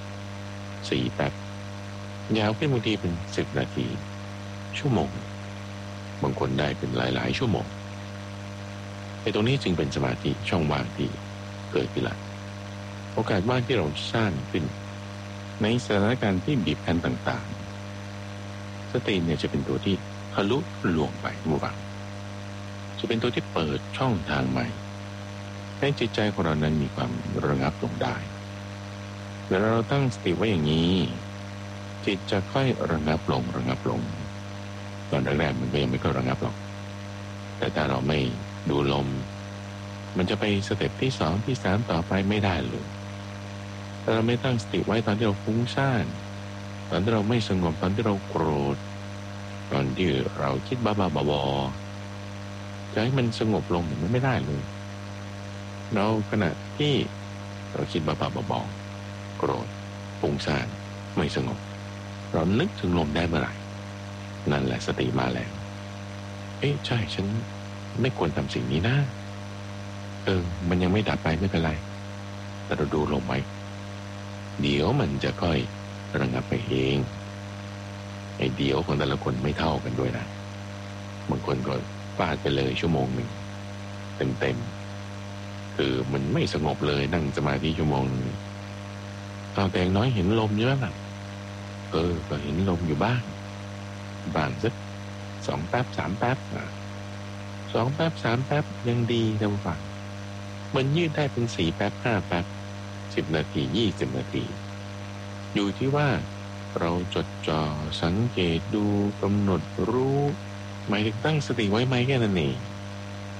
4 แป๊บยาวขึ้นบางทีเป็น10 นาทีชั่วโมงบางคนได้เป็นหลายชั่วโมงไอ้ตรงนี้จึงเป็นสมาธิช่องว่างที่เกิดขึ้นละโอกาสว่างที่เราสร้างขึ้นในสถานการณ์ที่บีบคั้นต่างๆสติเนี่ยจะเป็นตัวที่ทะลุลวงไปมู่บังจะเป็นตัวที่เปิดช่องทางใหม่ให้จิตใจของเรานั้นมีความระงับลงได้แต่เราตั้งสติไว้อย่างนี้จิตจะค่อยระงับลงตอนแรกๆมันก็ยังไม่ค่อยระงับหรอกแต่ถ้าเราไม่ดูลมมันจะไปสเต็ปที่2ที่3ต่อไปไม่ได้เลยถ้าเราไม่ตั้งสติไว้ตอนที่เราฟุ้งซ่านตอนที่เราไม่สงบตอนที่เราโกรธตอนที่เราคิดบ้าๆบอๆจะให้มันสงบลงมันไม่ได้เลยเราขณะที่เราคิดบ้าๆบอๆโกรธฟุ้งซ่านไม่สงบเรานึกถึงลมได้เมื่อไหร่นั่นแหละสติมาแล้วใช่ฉันไม่ควรทำสิ่งนี้นะมันยังไม่ดับไปไม่เป็นไรแต่เราดูลมไว้เดี๋ยวมันจะค่อยระงับไปเองไอ้เดี๋ยวของแต่ละคนไม่เท่ากันด้วยนะบางคนก็ฟาดไปเลยชั่วโมงหนึ่งเต็มคือมันไม่สงบเลยนั่งสมาธิชั่วโมงนึงเอาแต่น้อยเห็นลมเยอะนะก็เห็นลมอยู่บ้างสัก2 แป๊บ3 แป๊บ2 แป๊บ3 แป๊บยังดีท่านผู้ฟังมันยืดได้เป็น4 แป๊บ5 แป๊บ10 นาที20 นาทีอยู่ที่ว่าเราจดจ่อสังเกตดูกำหนดรู้หมายถึงตั้งสติไว้ไหมแค่นั้นเอง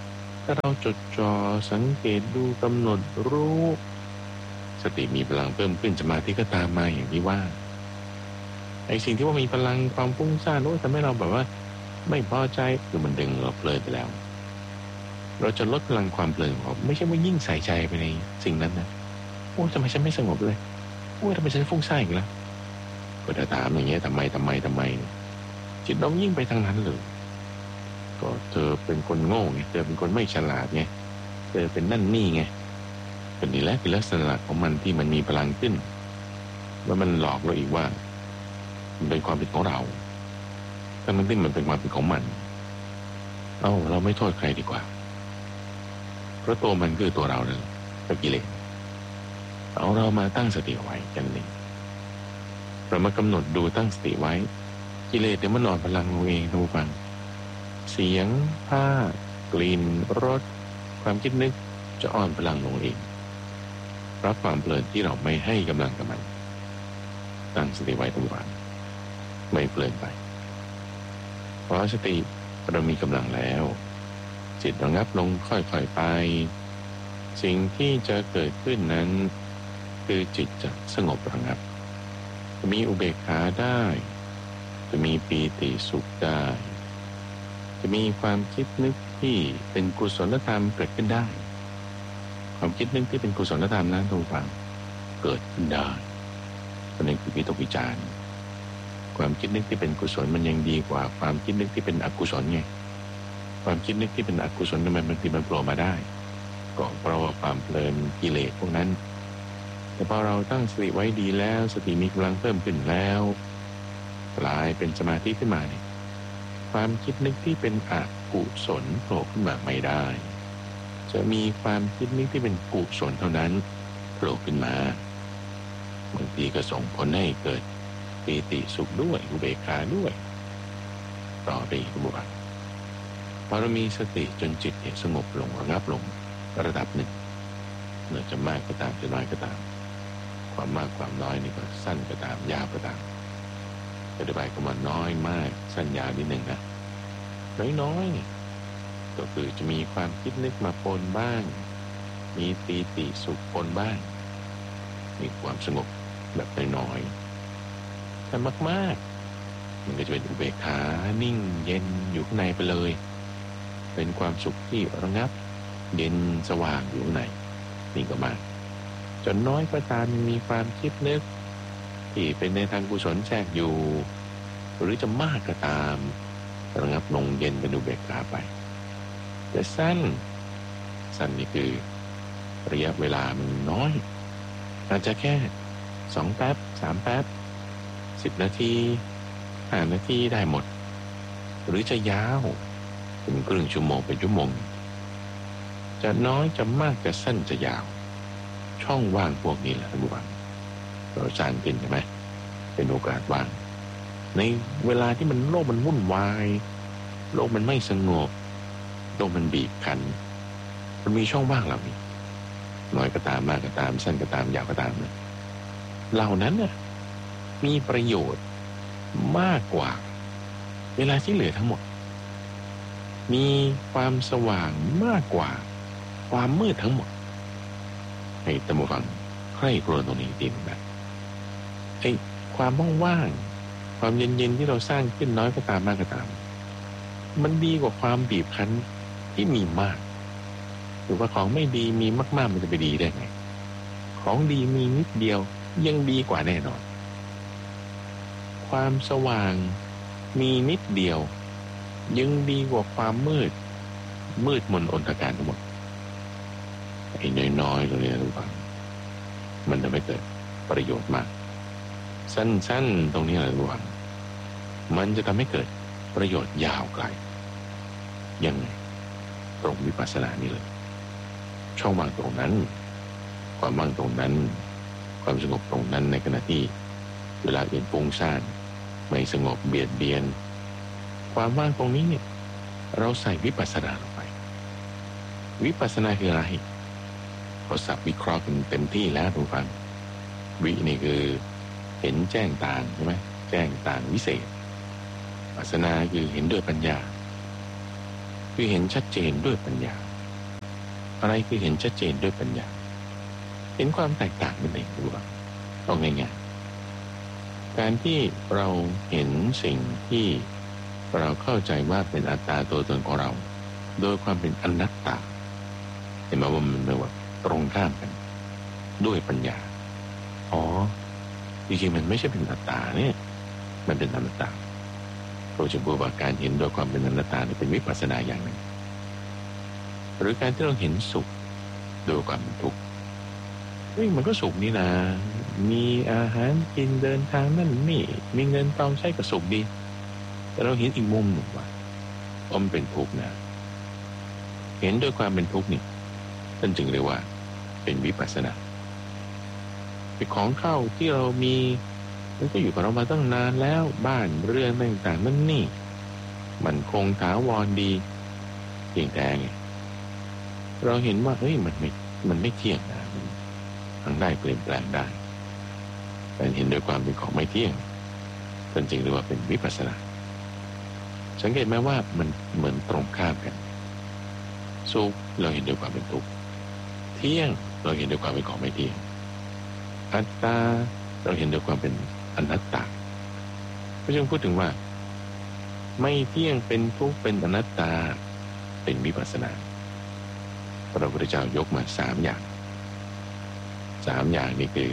ถ้าเราจดจ่อสังเกตดูกำหนดรู้สติมีพลังเพิ่มขึ้นสมาธิก็ตามมาอย่างที่ว่าไอ้สิ่งที่ว่ามีพลังความฟุ้งซ่านโอ้ทำให้เราแบบว่าไม่พอใจคือมันดึงเราเพลินไปแล้วเราจะลดพลังความเพลินของเราไม่ใช่ว่ายิ่งใส่ใจไปในสิ่งนั้นนะโอ้ทำไมฉันไม่สงบเลยโอ้ทำไมฉันฟุ้งซ่านอีกแล้วก็จะถามอย่างเงี้ยทำไมจิตเรายิ่งไปทางนั้นเลยก็เธอเป็นคนโง่ไงเธอเป็นคนไม่ฉลาดไงเธอเป็นนั่นนี่ไงเป็นนี่แหละคือลักษณะของมันที่มันมีพลังขึ้นแล้วมันหลอกเราอีกว่ามันเป็นความผิดของเราทั้งที่มันเป็นความผิดของมันเราไม่โทษใครดีกว่าเพราะตัวมันคือตัวเรานั่นแหละกับกิเลสเรามาตั้งสติไว้กันนี่เรามากำหนดดูตั้งสติไว้กิเลสเดี๋ยวมันนอนพลังเราเองทุกฟังเสียงผ้ากลิ่นรสความคิดนึกจะอ่อนพลังลงเองรับความเพลินที่เราไม่ให้กำลังกับมันตั้งสติไว้ทุกวันไม่เพลินไปเพราะสติเรามีกำลังแล้วจิตระงับลงค่อยๆไปสิ่งที่จะเกิดขึ้นนั้นคือจิตจะสงบระงับจะมีอุเบกขาได้จะมีปีติสุขได้จะมีความคิดนึกที่เป็นกุศลธรรมเกิดขึ้นได้ความคิดนึกที่เป็นกุศลธรรมนั้นทุกฝังเกิดขึ้นได้เพราะนั่นคือวิตกวิจารณ์ความคิดนึกที่เป็นกุศลมันยังดีกว่าความคิดนึกที่เป็นอกุศลไงความคิดนึกที่เป็นอกุศลทำไมบางทีมันโผล่มาได้ก็เพราะว่าความเพลินกิเลสพวกนั้นแต่พอเราตั้งสติไว้ดีแล้วสติมีกำลังเพิ่มขึ้นแล้วกลายเป็นสมาธิขึ้นมาเนี่ยความคิดนึกที่เป็นอกุศลโผล่ขึ้นมาไม่ได้จะมีความคิดนึกที่เป็นกุศลเท่านั้นโผล่ขึ้นมาบางทีก็ส่งผลให้เกิดปีติสุขด้วยอุเบกขาด้วยต่อไปอีกบุคพอเรามีสติจนจิตสงบลงระงับลงระดับหนึ่งเนื่อจะมากก็ตามจะน้อยก็ตามความมากความน้อยนี่ก็สั้นก็ตามยาวก็ตามอธิบายก็มาน้อยมากสั้นยาวนิดหนึ่งนะน้อยก็คือจะมีความคิดนึกมาปนบ้างมีปีติสุขปนบ้างมีความสงบแบบน้อยแต่มากๆมันก็จะเป็นอุเบกขานิ่งเย็นอยู่ข้างในไปเลยเป็นความสุขที่ระงับเย็นสว่างอยู่ข้างในนี่ก็มากจนน้อยก็ตามมีความคิดนึกที่เป็นในทางกุศลแทรกอยู่หรือจะมากก็ตามระงับลงเย็นเป็นอุเบกขาไปแต่สั้นนี่คือระยะเวลามันน้อยอาจจะแค่2 แป๊บ3 แป๊บ10 นาที5 นาทีได้หมดหรือจะยาวเป็นครึ่งชั่วโมงเป็นชั่วโมงจะน้อยจะมากจะสั้นจะยาวช่องว่างพวกนี้แหละท่านผู้ฟังเราสร้างขึ้นใช่ไหมเป็นโอกาสว่างในเวลาที่มันโลกมันวุ่นวายโลกมันไม่สงบโลกมันบีบคั้นมันมีช่องว่างเหล่านี้น้อยก็ตามมากก็ตามสั้นก็ตามยาวก็ตามนะเหล่านั้นน่ะมีประโยชน์มากกว่าเวลาที่เหลือทั้งหมดมีความสว่างมากกว่าความมืดทั้งหมดให้ท่านผู้ฟังใคร่ครวญตรงนี้ดีนะไอ้ความว่างๆความเย็นๆที่เราสร้างขึ้นน้อยก็ตามมากก็ตามมันดีกว่าความบีบคั้นที่มีมากหรือว่าของไม่ดีมีมากๆมันจะไปดีได้ไงของดีมีนิดเดียวยังดีกว่าแน่นอนความสว่างมีนิดเดียวยังดีกว่าความมืดมนอนตการทั้งหมดไอ้น้อยๆตรงนี้ทุกคนมันจะไม่เกิดประโยชน์มากสั้นๆตรงนี้แหละทุกคนมันจะทำให้เกิดประโยชน์ยาวไกลยังไงตรงวิปัสสนานี่เลยช่องว่างตรงนั้นความว่างตรงนั้นความสงบตรงนั้นในขณะที่เวลาอื่นฟุ้งซ่านไม่สงบเบียดเบียนความว่างตรงนี้เนี่ยเราใส่วิปัสสนาลงไปวิปัสสนาคืออะไรเราสับวิเคราะห์กันเต็มที่แล้วทุกฟังวินี่คือเห็นแจ้งต่างใช่ไหมแจ้งต่างวิเศษปัสสนาคือเห็นด้วยปัญญาคือเห็นชัดเจนด้วยปัญญาอะไรคือเห็นชัดเจนด้วยปัญญาเห็นความแตกต่างนั่นเองรู้ป่ะเอาง่ายๆการที่เราเห็นสิ่งที่เราเข้าใจว่าเป็นอัตตาตัวตนของเราโดยความเป็นอนัตตาเห็นไหมว่ามันเป็นว่าตรงข้ามกันด้วยปัญญาอ๋อจริงๆมันไม่ใช่เป็นอัตตาเนี่ยมันเป็นอนัตตาเราจะบอกว่าการเห็นโดยความเป็นอนัตตาเป็นวิปัสสนาอย่างหนึ่งหรือการที่เราเห็นสุขโดยความเป็นทุกข์มันก็สุขนี่นะมีอาหารกินเดินทางนั่นนี่มีเงินทองใช้ก็สุขดีแต่เราเห็นอีกมุมหนึ่งว่ามันเป็นทุกข์นะเห็นโดยความเป็นทุกข์นี่ท่านจึงเรียกว่าเป็นวิปัสสนาเป็นของเข้าที่เรามีมันก็อยู่กับเรามาตั้งนานแล้วบ้านเรือนต่างๆนั่นนี่มันคงถาวรดีเพียงแต่ไงเราเห็นว่ามันไม่เที่ยงนะมันทั้งได้เปลี่ยนแปลงได้แต่เห็นโดยความเป็นของไม่เที่ยงท่านจึงเรียกว่าเป็นวิปัสสนาสังเกตไหมว่ามันเหมือนตรงข้ามกันสุขเราเห็นด้วยความเป็นทุกข์เที่ยงเราเห็นด้วยความเป็นของไม่เที่ยงอัตตาเราเห็นด้วยความเป็นอนัตตาพระเจ้าพูดถึงว่าไม่เที่ยงเป็นทุกข์เป็นอนัตตาเป็นวิปัสสนาพระพุทธเจ้ายกมา3 อย่างนี่คือ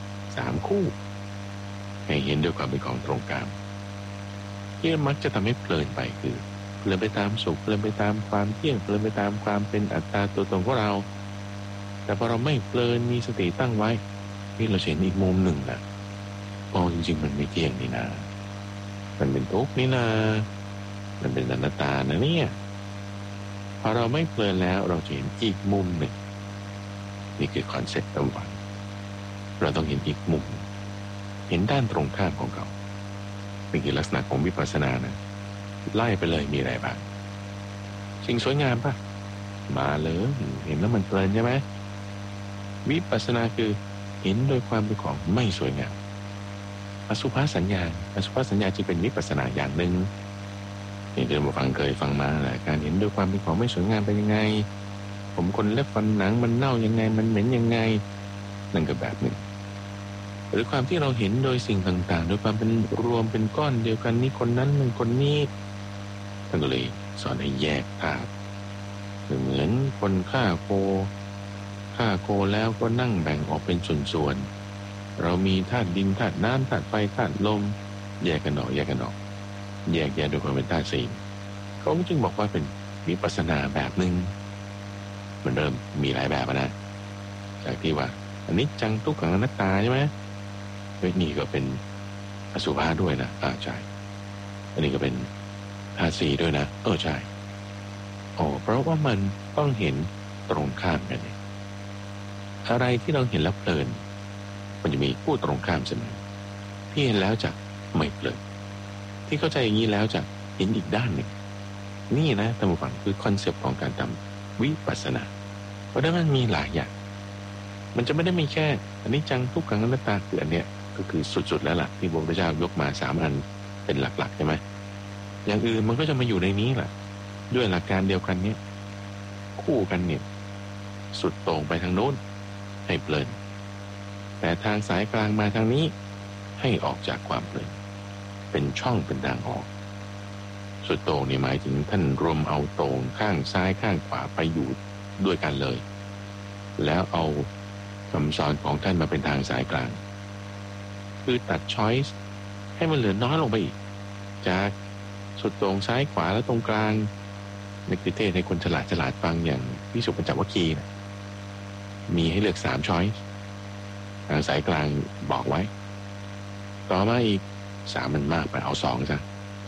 3 คู่ให้เห็นด้วยความเป็นของตรงข้ามที่มักจะทำให้เพลินไปคือเพลินไปตามสุขเพลินไปตามความเที่ยงเพลินไปตามความเป็นอัตตาตัวตนของเราแต่พอเราไม่เพลินมีสติตั้งไว้เราเห็นอีกมุมหนึ่งนะจริงๆมันไม่เที่ยงนี่นะมันเป็นทุกข์นี่นะมันเป็นอนัตตานะเนี่ยพอเราไม่เพลินแล้วเราจะเห็นอีกมุมหนึ่งนี่คือคอนเซ็ปต์ต่างๆเราต้องเห็นอีกมุมเห็นด้านตรงข้ามของเขาเป็นลักษณะของวิปัสสนานะไล่ไปเลยมีอะไรบ้างสิ่งสวยงามป่ะมาเลยเห็นแล้วมันเพลินใช่ไหมวิปัสสนาคือเห็นโดยความเป็นของไม่สวยงามอสุภสัญญาจึงเป็นวิปัสสนาอย่างหนึ่งนี่เดินมาเคยฟังมาแหละการเห็นโดยความเป็นของไม่สวยงามเป็นยังไงผมคนเล็บฟันหนังมันเน่ายังไงมันเหม็นยังไงนั่นก็แบบหนึ่งหรือความที่เราเห็นโดยสิ่งต่างๆโดยความเป็นรวมเป็นก้อนเดียวกันนี่คนนั้นมันคนนี้ท่านก็เลยสอนให้แยกธาตุเหมือนคนฆ่าโคแล้วก็นั่งแบ่งออกเป็นส่วนๆเรามีธาตุดินธาตุน้ำธาตุไฟธาตุลมแยกกันออกแยกโดยความเป็นธาตุสี่เขาจึงบอกว่าเป็นวิปัสสนาแบบหนึ่งมันเริ่มมีหลายแบบนะจากที่ว่าอันนี้จังทุกขังอนัตตาใช่ไหมนี่ก็เป็นอสุภะด้วยนะใช่อันนี้ก็เป็นธาตุสี่ด้วยนะใช่เพราะว่ามันต้องเห็นตรงข้ามกันอะไรที่เราเห็นแล้วเพลินมันจะมีคู่ตรงข้ามเสมอที่เห็นแล้วจะไม่เพลินที่เข้าใจอย่างนี้แล้วจะเห็นอีกด้านหนึ่งนี่นะท่านผู้ฟังคือคอนเซปต์ของการทำวิปัสสนาเพราะฉะนั้นมันมีหลายอย่างมันจะไม่ได้มีแค่อันนี้จังทุกขังอนัตตาคืออันเนี้ยก็คือสุดๆแล้วล่ะที่พระพุทธเจ้ายกมา3 อันเป็นหลักๆใช่ไหมอย่างอื่นมันก็จะมาอยู่ในนี้แหละด้วยหลักการเดียวกันเนี้ยคู่กันเนี่ยสุดโต่งไปทางโน้นให้เพลินแต่ทางสายกลางมาทางนี้ให้ออกจากความเพลินเป็นช่องเป็นทางออกสุดโต่งนี่หมายถึงท่านรวมเอาโต่งข้างซ้ายข้างขวาไปอยู่ด้วยกันเลยแล้วเอาคำสอนของท่านมาเป็นทางสายกลางคือตัดช้อยส์ให้มันเหลือน้อยลงไปอีกจากสุดโต่งซ้ายขวาแล้วตรงกลางในคือเทศให้คนฉลาดฟังอย่างพิสุปัญจวัคคีย์มีให้เลือก3 ช้อยส์ทางสายกลางบอกไว้ต่อมาอีก3มันมากไปเอา2ซะ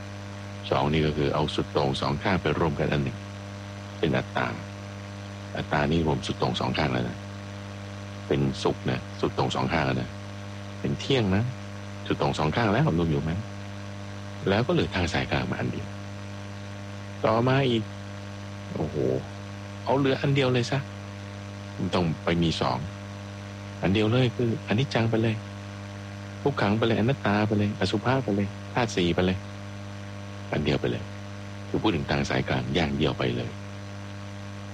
2นี่ก็คือเอาสุดโต่ง2 ข้างไปรวมกันอันหนึ่งเป็นอัตตานี่รวมสุดโต่ง2 ข้างแล้วนะเป็นสุขนะสุดโต่ง2 ข้างแล้วนะเป็นเที่ยงนะสุดโต่ง2 ข้างแล้วรวมอยู่ไหมแล้วก็เหลือทางสายกลางมาอันเดียวต่อมาอีกเอาเหลืออันเดียวเลยซะมันต้องไปมี2อันเดียวเลยคืออนิจจังไปเลยทุกขังไปเลยอนัตตาไปเลยอสุภะไปเลยธาตุ4ไปเลยอันเดียวไปเลยคือพูดถึงทางสายกลางอย่างเดียวไปเลย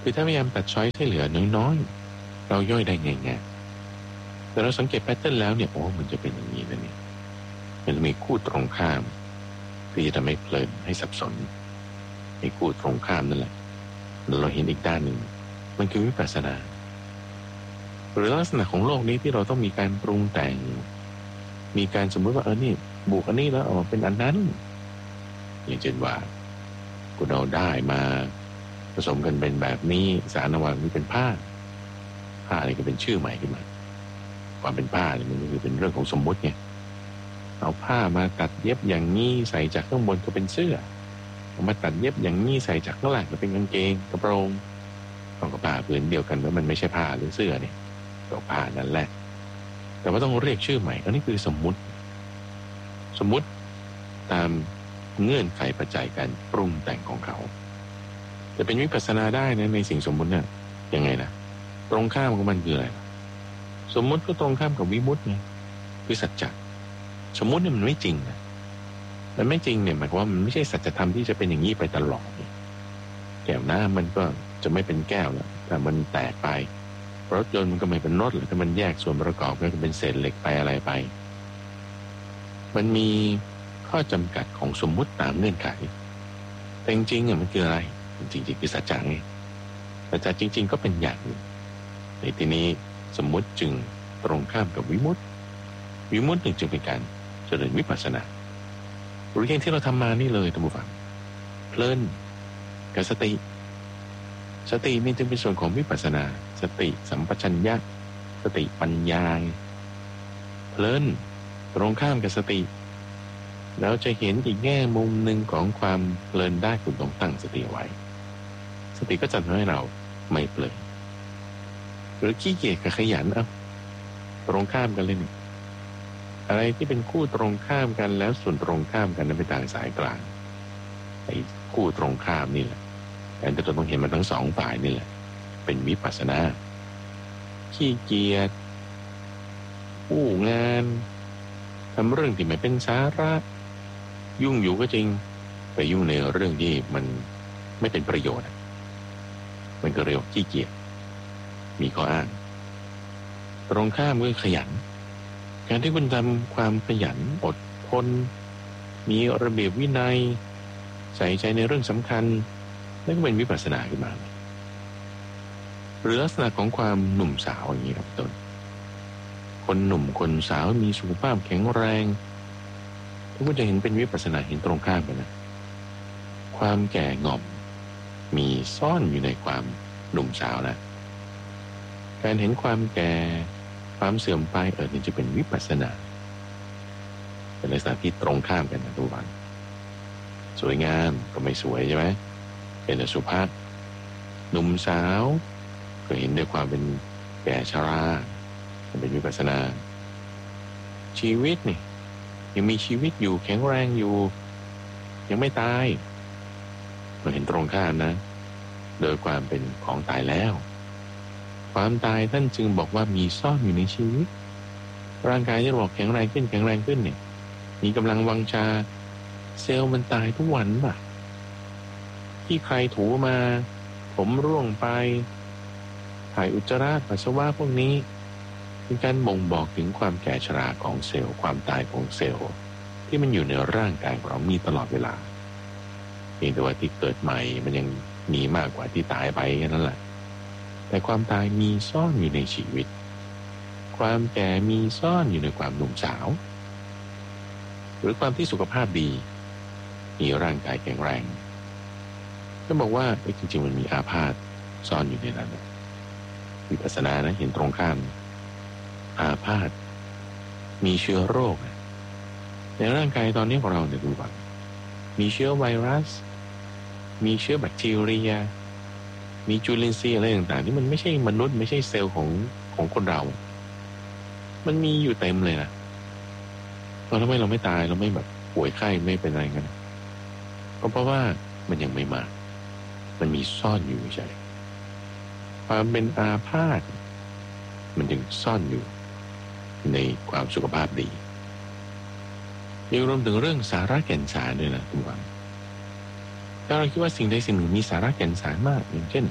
คือถ้าพยายามตัดช้อยให้เหลือน้อยๆเราย่อยได้ง่ายๆแต่เราสังเกตแพทเทิร์นแล้วเนี่ยโอ้มันจะเป็นอย่างนี้นะเนี่ยมันมีคู่ตรงข้ามที่จะทำให้เพลินให้สับสนไอ้คู่ตรงข้ามนั่นแหละเราเห็นอีกด้านหนึ่งมันคือวิปัสสนาหรือลักษณะของโลกนี้ที่เราต้องมีการปรุงแต่งมีการสมมติว่านี่บวกอันนี้แล้วออกเป็นอันนั้นอย่างเช่นว่าคุณเอาได้มาผสมกันเป็นแบบนี้สารวางนี้เป็นผ้านี่ก็เป็นชื่อใหม่ขึ้นมาความเป็นผ้าเนี่ยมันคือเป็นเรื่องของสมมติไงเอาผ้ามาตัดเย็บอย่างนี้ใส่จากข้างบนก็เป็นเสื้อเอามาตัดเย็บอย่างนี้ใส่จากข้างล่างก็เป็นกางเกงกระโปรงก็ผ้าผืนเดียวกันว่ามันไม่ใช่ผ้าหรือเสื้อเนี่ยก็ผ้านั่นแหละแต่ว่าต้องเรียกชื่อใหม่อันนี้คือสมมุติตามเงื่อนไขปัจจัยการปรุงแต่งของเขาจะเป็นวิปัสสนาได้นะในสิ่งสมมุติเนี่ยยังไงนะตรงข้ามของมันคืออะไรสมมุติก็ตรงข้ามกับวิมุตติไงคือสัจจะสมมุติเนี่ยมันไม่จริงนะมันไม่จริงเนี่ยหมายความว่ามันไม่ใช่สัจธรรมที่จะเป็นอย่างนี้ไปตลอดแก้วน้ำมันก็จะไม่เป็นแก้วแล้วแต่มันแตกไปรถยนต์มันก็ไม่เป็นรถหรือถ้ามันแยกส่วนประกอบก็เป็นเศษเหล็กไปอะไรไปมันมีข้อจำกัดของสมมุติตามเงื่อนไขแต่จริงๆมันคืออะไรจริงๆคือสัจจะไงสัจจะจริงๆก็เป็นอย่างหนึ่งในที่นี้สมมุติจึงตรงข้ามกับวิมุตติจึงเป็นการเจริญวิปัสสนาหรืออย่างที่เราทำมานี่เลยท่านผู้ฟังเพลินกับสตินี่จึงเป็นส่วนของวิปัสสนาสติสัมปชัญญะสติปัญญาเพลินตรงข้ามกับสติแล้วจะเห็นอีกแง่มุมหนึ่งของความเพลินได้คุณต้องตั้งสติไว้สติก็จะทำให้เราไม่เพลินหรือขี้เกียจกับขยันตรงข้ามกันเลยนี่อะไรที่เป็นคู่ตรงข้ามกันแล้วส่วนตรงข้ามกันนั้นเป็นทางสายกลางไอ้คู่ตรงข้ามนี่แหละแต่เราต้องเห็นมันทั้งสองฝ่ายนี่แหละเป็นวิปัสสนาขี้เกียจอู้งานทำเรื่องที่ไม่เป็นสาระยุ่งอยู่ก็จริงไปยุ่งในเรื่องที่มันไม่เป็นประโยชน์มันก็เรียกว่าขี้เกียจมีข้ออ้างตรงข้ามก็ขยันการที่คุณทำความขยันอดทนมีระเบียบวินัยใส่ใจในเรื่องสำคัญนั่นก็เป็นวิปัสสนาขึ้นมาหรือลักษณะของความหนุ่มสาวอย่างนี้ครับต้นคนหนุ่มคนสาวมีสุขภาพแข็งแรงทุกคนจะเห็นเป็นวิปัสสนาเห็นตรงข้ามกันนะความแก่ง่อมมีซ่อนอยู่ในความหนุ่มสาวนะการเห็นความแก่ความเสื่อมไปนี่จะเป็นวิปัสสนาเป็นลักษณะที่ตรงข้ามกันนะทุกวันสวยงามก็ไม่สวยใช่ไหมเป็นอสุภะหนุ่มสาวก็เห็นด้วยความเป็นแก่ชราเป็นวิปัสสนาชีวิตนี่ยังมีชีวิตอยู่แข็งแรงอยู่ยังไม่ตายเราเห็นตรงข้ามนะโดยความเป็นของตายแล้วความตายท่านจึงบอกว่ามีซ่อนอยู่ในชีวิตร่างกายที่บอกแข็งแรงขึ้นเนี่ยมีกำลังวังชาเซลล์มันตายทุกวันป่ะที่ใครถูมาผมร่วงไปถ่ายอุจจาระปัสสาวะพวกนี้เป็นการบ่งบอกถึงความแก่ชราของเซลล์ความตายของเซลล์ที่มันอยู่ในร่างกายของเรามีตลอดเวลาเพียงแต่ว่าที่เกิดใหม่มันยังมีมากกว่าที่ตายไปแค่นั้นแหละแต่ความตายมีซ่อนอยู่ในชีวิตความแก่มีซ่อนอยู่ในความหนุ่มสาวหรือความที่สุขภาพดีมีร่างกายแข็งแรงก็บอกว่าจริงๆมันมีอาพาธซ่อนอยู่ในนั้นวิปัสสนานะเห็นตรงข้ามอาพาธมีเชื้อโรคในร่างกายตอนนี้ของเราเนี่ยดูก่อนมีเชื้อไวรัสมีเชื้อแบคทีเรียมีจุลินทรีย์อะไรต่างๆที่มันไม่ใช่มนุษย์ไม่ใช่เซลล์ของคนเรามันมีอยู่เต็มเลยนะเราทำไมเราไม่ตายเราไม่แบบป่วยไข้ไม่เป็นอะไรกันก็เพราะว่ามันยังไม่มามันมีซ่อนอยู่ใช่ความเป็นอาพาธมันยังซ่อนอยู่ในความสุขภาพดียังรวมถึงเรื่องสาระแก่นสารด้วยนะทุกวันถ้าเราคิดว่าสิ่งใดสิ่งหนึ่งมีสาระแก่นสารมากอย่างเช่น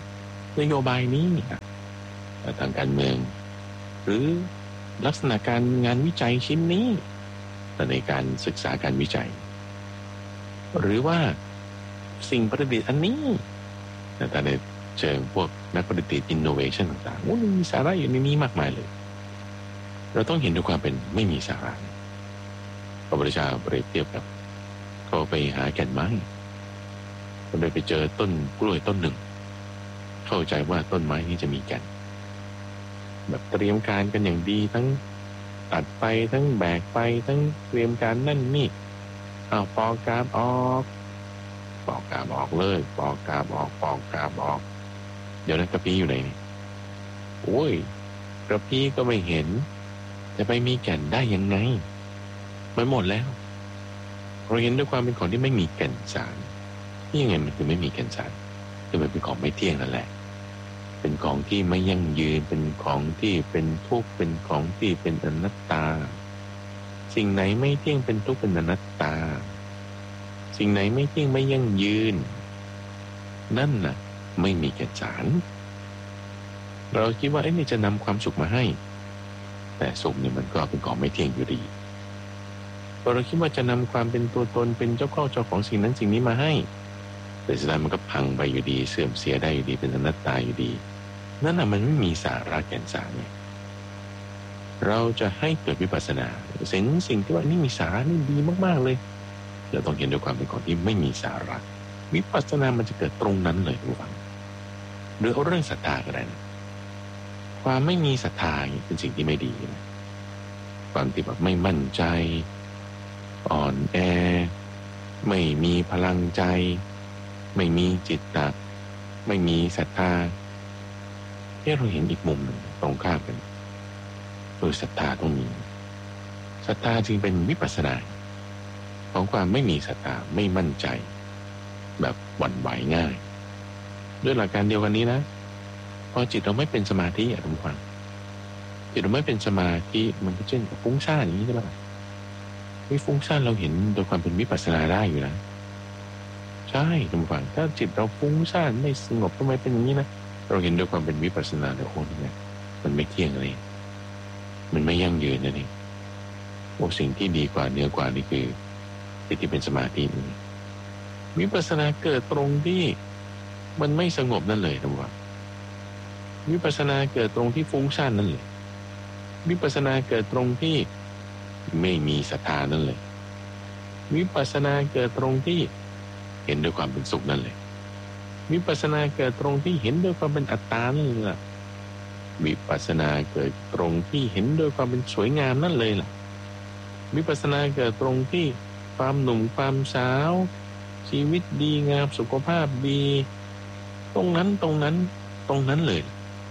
นโยบายนี้ทางการเมืองหรือลักษณะการงานวิจัยชิ้นนี้ในการศึกษาการวิจัยหรือว่าสิ่งประดิษฐ์อันนี้แต่ในเชิงพวกนักประดิษฐ์ innovation ต่างๆมันมีสาระอยู่ในนี้มากมายเลยเราต้องเห็นด้วยความเป็นไม่มีสาระพระพุทธเจ้าเปรียบเทียบกับเขาไปหาแก่นไม้เขาได้ไปเจอต้นกล้วยต้นหนึ่งเข้าใจว่าต้นไม้นี้จะมีแก่นแบบเตรียมการกันอย่างดีทั้งตัดไปทั้งแบกไปทั้งเตรียมการนั่นนี่เอาปอกกาบออกปอกกาบออกเลยปอกกาบออกปอกกาบออกเดี๋ยวนั้นกระพี้อยู่ไหนนี่โอ้ยกระพี้ก็ไม่เห็นจะไปมีแก่นได้ยังไงมันหมดแล้วเราเห็นด้วยความเป็นของที่ไม่มีแก่นสารที่ยังไงมันคือไม่มีแก่นสารคือมันเป็นของไม่เที่ยงนั่นแหละเป็นของที่ไม่ยั่งยืนเป็นของที่เป็นทุกข์เป็นของที่เป็นอนัตตาสิ่งไหนไม่เที่ยงเป็นทุกข์เป็นอนัตตาสิ่งไหนไม่เที่ยงไม่ยั่งยืนนั่นน่ะไม่มีแก่นสารเราคิดว่านี่จะนำความสุขมาให้แต่สุขเนี่ยมันก็เป็นของไม่เที่ยงอยู่ดีพอเราคิดว่าจะนำความเป็นตัวตนเป็นเจ้าของสิ่งนั้นสิ่งนี้มาให้แต่สุดท้ายมันก็พังไปอยู่ดีเสื่อมเสียได้อยู่ดีเป็นอนัตตาอยู่ดีนั่นน่ะมันไม่มีสาระแก่นสารเนี่ยเราจะให้เกิดวิปัสสนาเห็นสิ่งที่ว่านี่มีสาระนี่ดีมากๆเลยเราต้องเห็นด้วยความเป็นของที่ไม่มีสาระวิปัสสนามันจะเกิดตรงนั้นเลยทุกฝังหรือเอาเรื่องศรัทธาก็ได้นะความไม่มีศรัทธาเป็นสิ่งที่ไม่ดีนะความที่แบบไม่มั่นใจอ่อนแอไม่มีพลังใจไม่มีจิตตะไม่มีศรัทธาที่เราเห็นอีกมุมหนึ่งตรงข้ามกันโดยศรัทธาต้องมีศรัทธาจึงเป็นวิปัสสนาของความไม่มีศรัทธาไม่มั่นใจแบบหวั่นไหวง่ายด้วยหลักการเดียวกันนี้นะพอจิตเราไม่เป็นสมาธิทุกคนจิตเราไม่เป็นสมาธิมันก็เช่นกับฟุ้งซ่านอย่างนี้ใช่ไหมวิฟุ้งซ่านเราเห็นโดยความเป็นวิปัสสนาได้อยู่นะใช่ทุกคนถ้าจิตเราฟุ้งซ่านไม่สงบทำไมเป็นอย่างนี้นะเราเห็นโดยความเป็นวิปัสสนาแล้วโอ้นี่มันไม่เที่ยงเลยมันไม่ยั่งยืนนะนี่โอ้สิ่งที่ดีกว่าเหนือกว่านี่คือจิตที่เป็นสมาธินี่วิปัสสนาเกิดตรงที่มันไม่สงบนั่นเลยทุกคนวิปัสสนาเกิดตรงที่ฟุ้งซ่านนั่นเลยวิปัสสนาเกิดตรงที่ไม่มีศรัทธานั่นเลยวิปัสสนาเกิดตรงที่เห็นด้วยความเป็นสุขนั่นเลยวิปัสสนาเกิดตรงที่เห็นด้วยความเป็นอัตตานั่นเลยวิปัสสนาเกิดตรงที่เห็นด้วยความเป็นสวยงามนั่นเลยล่ะวิปัสสนาเกิดตรงที่ความหนุ่มความสาวชีวิตดีงามสุขภาพดีตรงนั้นเลย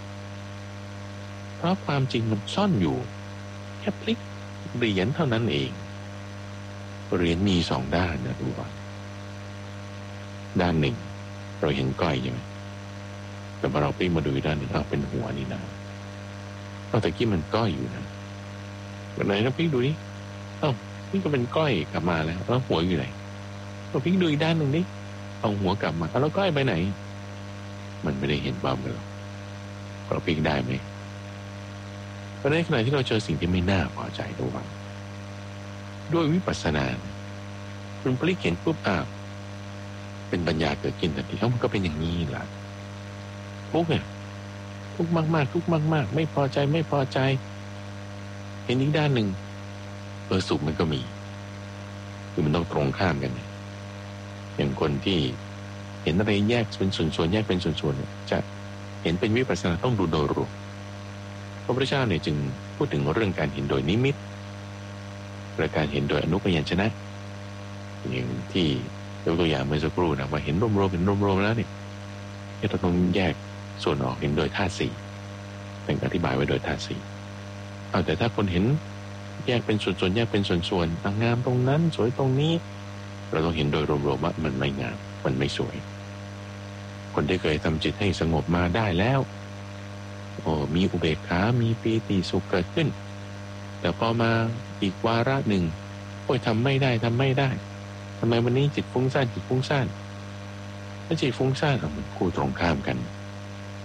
เพราะความจริงมันซ่อนอยู่แค่พลิกเหรียญเท่านั้นเองเหรียญมีสองด้านนะทุกคนด้านหนึ่งเราเห็นก้อยใช่ไหมแต่พอเราพลิกมาดูด้านหนึ่งเป็นหัวนี่นะตะกี้มันก้อยอยู่นะวันไหนเราพลิกดูดินี่ก็เป็นก้อยกลับมาแล้วหัวอยู่ไหนเราพลิกดูอีกด้านหนึ่งดิเอาหัวกลับมาแล้วก้อยไปไหนมันไม่ได้เห็นบ้างเลยเราพลิกได้ไหมเพราะในขณะที่เราเจอสิ่งที่ไม่น่าพอใจด้วยวิปัสสนาคุณพลิกเห็นปุ๊บเป็นปัญญาเกิดขึ้นทันทีมันก็เป็นอย่างนี้ล่ะทุกข์เนี่ยทุกข์มากๆทุกข์มากๆไม่พอใจเห็นอีกด้านหนึ่งสุขมันก็มีคือมันต้องตรงข้ามกันอย่างคนที่เห็นอะไรแยกเป็นส่วนๆแยกเป็นส่วนๆเนี่ยจะเห็นเป็นวิปัสสนาต้องดูโดยรวมพระพุทธเจ้าเนี่ยจึงพูดถึงเรื่องการเห็นโดยนิมิตและการเห็นโดยอนุพยัญชนะอย่างที่ยกตัวอย่างเมื่อสักครู่นะว่าเห็นรวมแล้วเนี่ยเราต้องแยกส่วนออกเห็นโดยธาตุสี่เป็นอธิบายไว้โดยธาตุสี่แต่ถ้าคนเห็นแยกเป็นส่วนๆแยกเป็นส่วนๆงามตรงนั้นสวยตรงนี้เราต้องเห็นโดยรวมว่ามันไม่งามมันไม่สวยคนที่เคยทำจิตให้สงบมาได้แล้วมีอุเบกขามีปีติสุขเกิดขึ้นแต่พอมาอีกวาระหนึ่งทำไม่ได้ทำไมวันนี้จิตฟุ้งซ่านถ้าจิตฟุ้งซ่านมันคู่ตรงข้ามกัน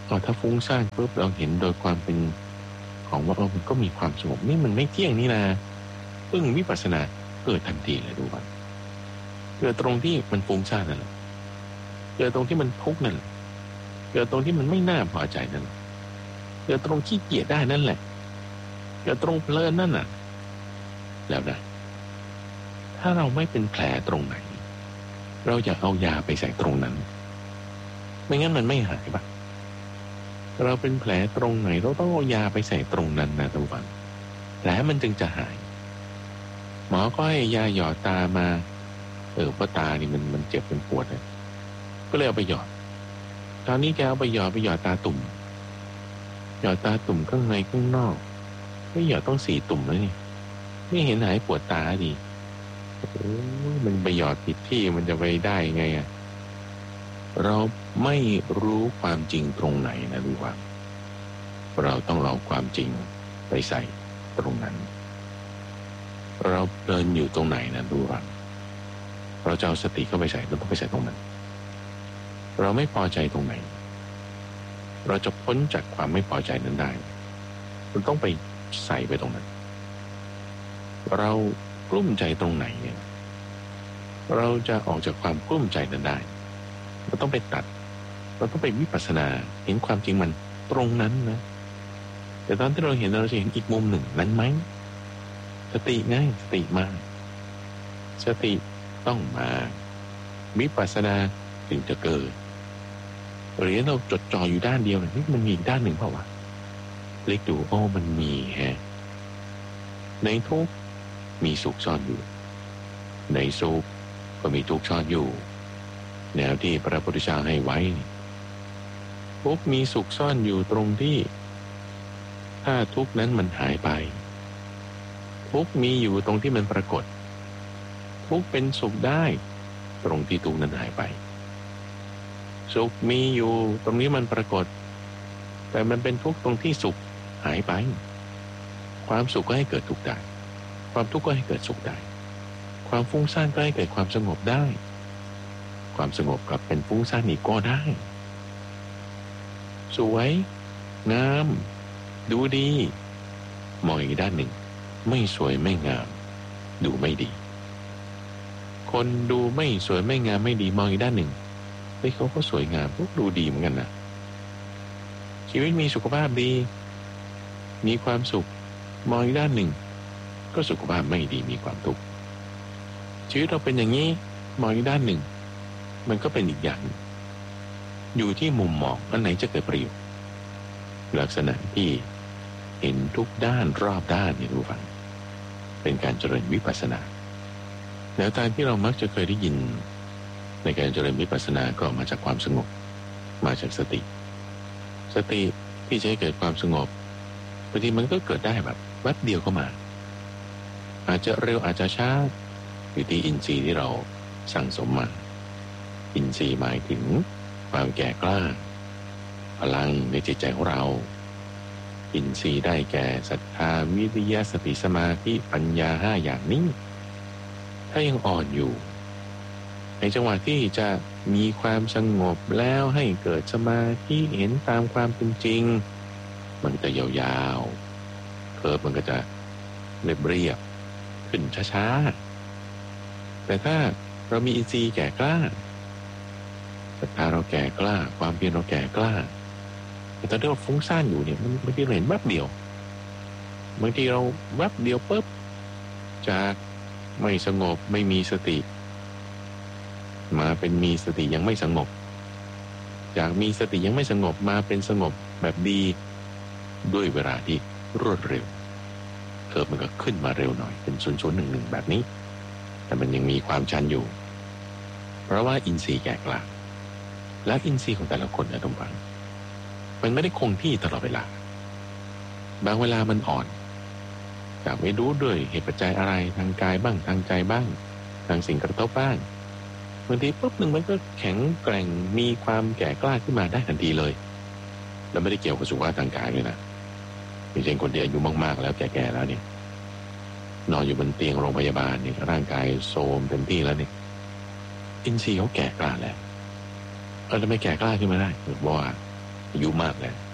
ถ้าฟุ้งซ่านปุ๊บเราเห็นโดยความเป็นของว่ามันก็มีความสงบนี่มันไม่เที่ยงนี่นะปึ้งวิปัสสนาเกิดทันทีเลยดูว่าเกิดตรงที่มันฟุ้งซ่านนั่นแหละเกิดตรงที่มันทุกข์นั่นแหละเกิดตรงที่มันไม่น่าพอใจนั่นแหละเกิดตรงขี้เกียจได้นั่นแหละเกิดตรงเพลินนั่นน่ะแล้วนะถ้าเราไม่เป็นแผลตรงไหนเราจะเอายาไปใส่ตรงนั้นไม่งั้นมันไม่หายปะเราเป็นแผลตรงไหนเราต้องเอายาไปใส่ตรงนั้นนะทุกวันแผลมันจึงจะหายหมอก็ให้ยาหยอดตามาเพราะตานี่มันเจ็บเป็นปวดเลยก็เลยเอาไปหยอดตอนนี้แกเอาไปหยอดตาตุ่มหยอดตาตุ่มข้างในข้างนอกไม่หยอดต้อง4 ตุ่มแล้วนี่ไม่เห็นหายปวดตาดีมันไปหยอดผิดที่มันจะไปได้ไงอ่ะเราไม่รู้ความจริงตรงไหนนะรู้ว่าเราต้องเอาความจริงไปใส่ตรงนั้นเราเพลินอยู่ตรงไหนนะรู้ว่าเราจะเอาสติเข้าไปใส่เราต้องไปใส่ตรงนั้นเราไม่พอใจตรงไหนเราจะพ้นจากความไม่พอใจนั้นได้เราต้องไปใส่ไปตรงนั้นเรากลุ้มใจตรงไหนเนี่ยเราจะออกจากความกลุ้มใจนั้นได้เราต้องไปตัดเราต้องไปวิปัสสนาเห็นความจริงมันตรงนั้นนะแต่ตอนที่เราเห็นเราจะเห็นอีกมุมหนึ่งนั้นไหมสติไงสติมาสติต้องมาวิปัสสนาถึงจะเกิดหรือเราจดจ่ออยู่ด้านเดียวนี่มันมีอีกด้านหนึ่งเปล่าวะเล็กดูมันมีฮะในทุกข์มีสุขซ่อนอยู่ในสุขก็มีทุกข์ซ่อนอยู่แนวที่พระพุทธเจ้าให้ไว้ทุกข์มีสุขซ่อนอยู่ตรงที่ถ้าทุกข์นั้นมันหายไปทุกข์มีอยู่ตรงที่มันปรากฏทุกข์เป็นสุขได้ตรงที่ทุกข์นั้นหายไปสุขมีอยู่ตรงนี้มันปรากฏแต่มันเป็นทุกข์ตรงที่สุขหายไปความสุขก็ให้เกิดทุกข์ได้ความทุกข์ก็ให้เกิดสุขได้ความฟุ้งซ่านก็ให้เกิดความสงบได้ความสงบกับเป็นฟุ้งซ่านอีกก็ได้สวยงามดูดีมองอีกด้านหนึ่งไม่สวยไม่งามดูไม่ดีคนดูไม่สวยไม่งามไม่ดีมองอีกด้านหนึ่งเขาก็สวยงามพวกดูดีเหมือนกันนะชีวิตมีสุขภาพดีมีความสุขมองอีกด้านหนึ่งก็สุขภาพไม่ดีมีความทุกข์ชีวิตเราเป็นอย่างนี้มองอีกด้านหนึ่งมันก็เป็นอีกอย่างอยู่ที่มุมมองอันไหนจะเกิดประโยชน์ลักษณะที่เห็นทุกด้านรอบด้านนี่รู้ฟังเป็นการเจริญวิปัสสนาแนวทางที่เรามักจะเคยได้ยินในการเจริญวิปัสสนาก็มาจากความสงบมาจากสติที่จะให้เกิดความสงบบางทีมันก็เกิดได้แบบแวบเดียวก็มาอาจจะเร็วอาจจะช้าอยู่ที่อินทรีย์ที่เราสั่งสมมาอินทรีย์หมายถึงความแก่กล้าพลังในจิตใจของเราอินทรีย์ได้แก่ศรัทธาวิริยะสติสมาธิปัญญา5อย่างนี้ถ้ายังอ่อนอยู่ในจังหวะที่จะมีความสงบแล้วให้เกิดสมาธิเห็นตามความเป็นจริงมันจะยาวๆเคอร์ฟมันก็จะเรียบขึ้นช้าๆแต่ถ้าเรามีอินทรีย์แก่กล้าศรัทธาเราแก่กล้าความเพียรเราแก่กล้าแต่ตอนที่เราฟุ้งซ่านอยู่เนี่ยมันบางทีเราเห็นแวบเดียวบางทีเราแวบเดียวปุ๊บจากไม่สงบไม่มีสติมาเป็นมีสติยังไม่สงบจากมีสติยังไม่สงบมาเป็นสงบแบบดีด้วยเวลาที่รวดเร็วเคอร์ฟมันก็ขึ้นมาเร็วหน่อยเป็น0.11แบบนี้แต่มันยังมีความชันอยู่เพราะว่าอินทรีย์แก่กล้าและอินทรีย์ของแต่ละคนนะทุกท่านมันไม่ได้คงที่ตลอดเวลาบางเวลามันอ่อนจากไม่รู้ด้วยเหตุปัจจัยอะไรทางกายบ้างทางใจบ้างทางสิ่งกระทบบ้างบางทีปุ๊บหนึ่งมันก็แข็งแกร่งมีความแก่กล้าขึ้นมาได้ทันทีเลยแล้วไม่ได้เกี่ยวกับสุขภาพทางกายเลยนะอย่างเช่นคนที่อายุมากๆแล้วแก่ๆแล้วเนี่ยนอนอยู่บนเตียงโรงพยาบาลเนี่ยร่างกายโทรมเต็มที่แล้วเนี่ยอินทรีย์เขาแก่กล้าแล้วแล้วไม่แก่กล้าขึ้นมาได้เพราะว่าอายุมากแล้ว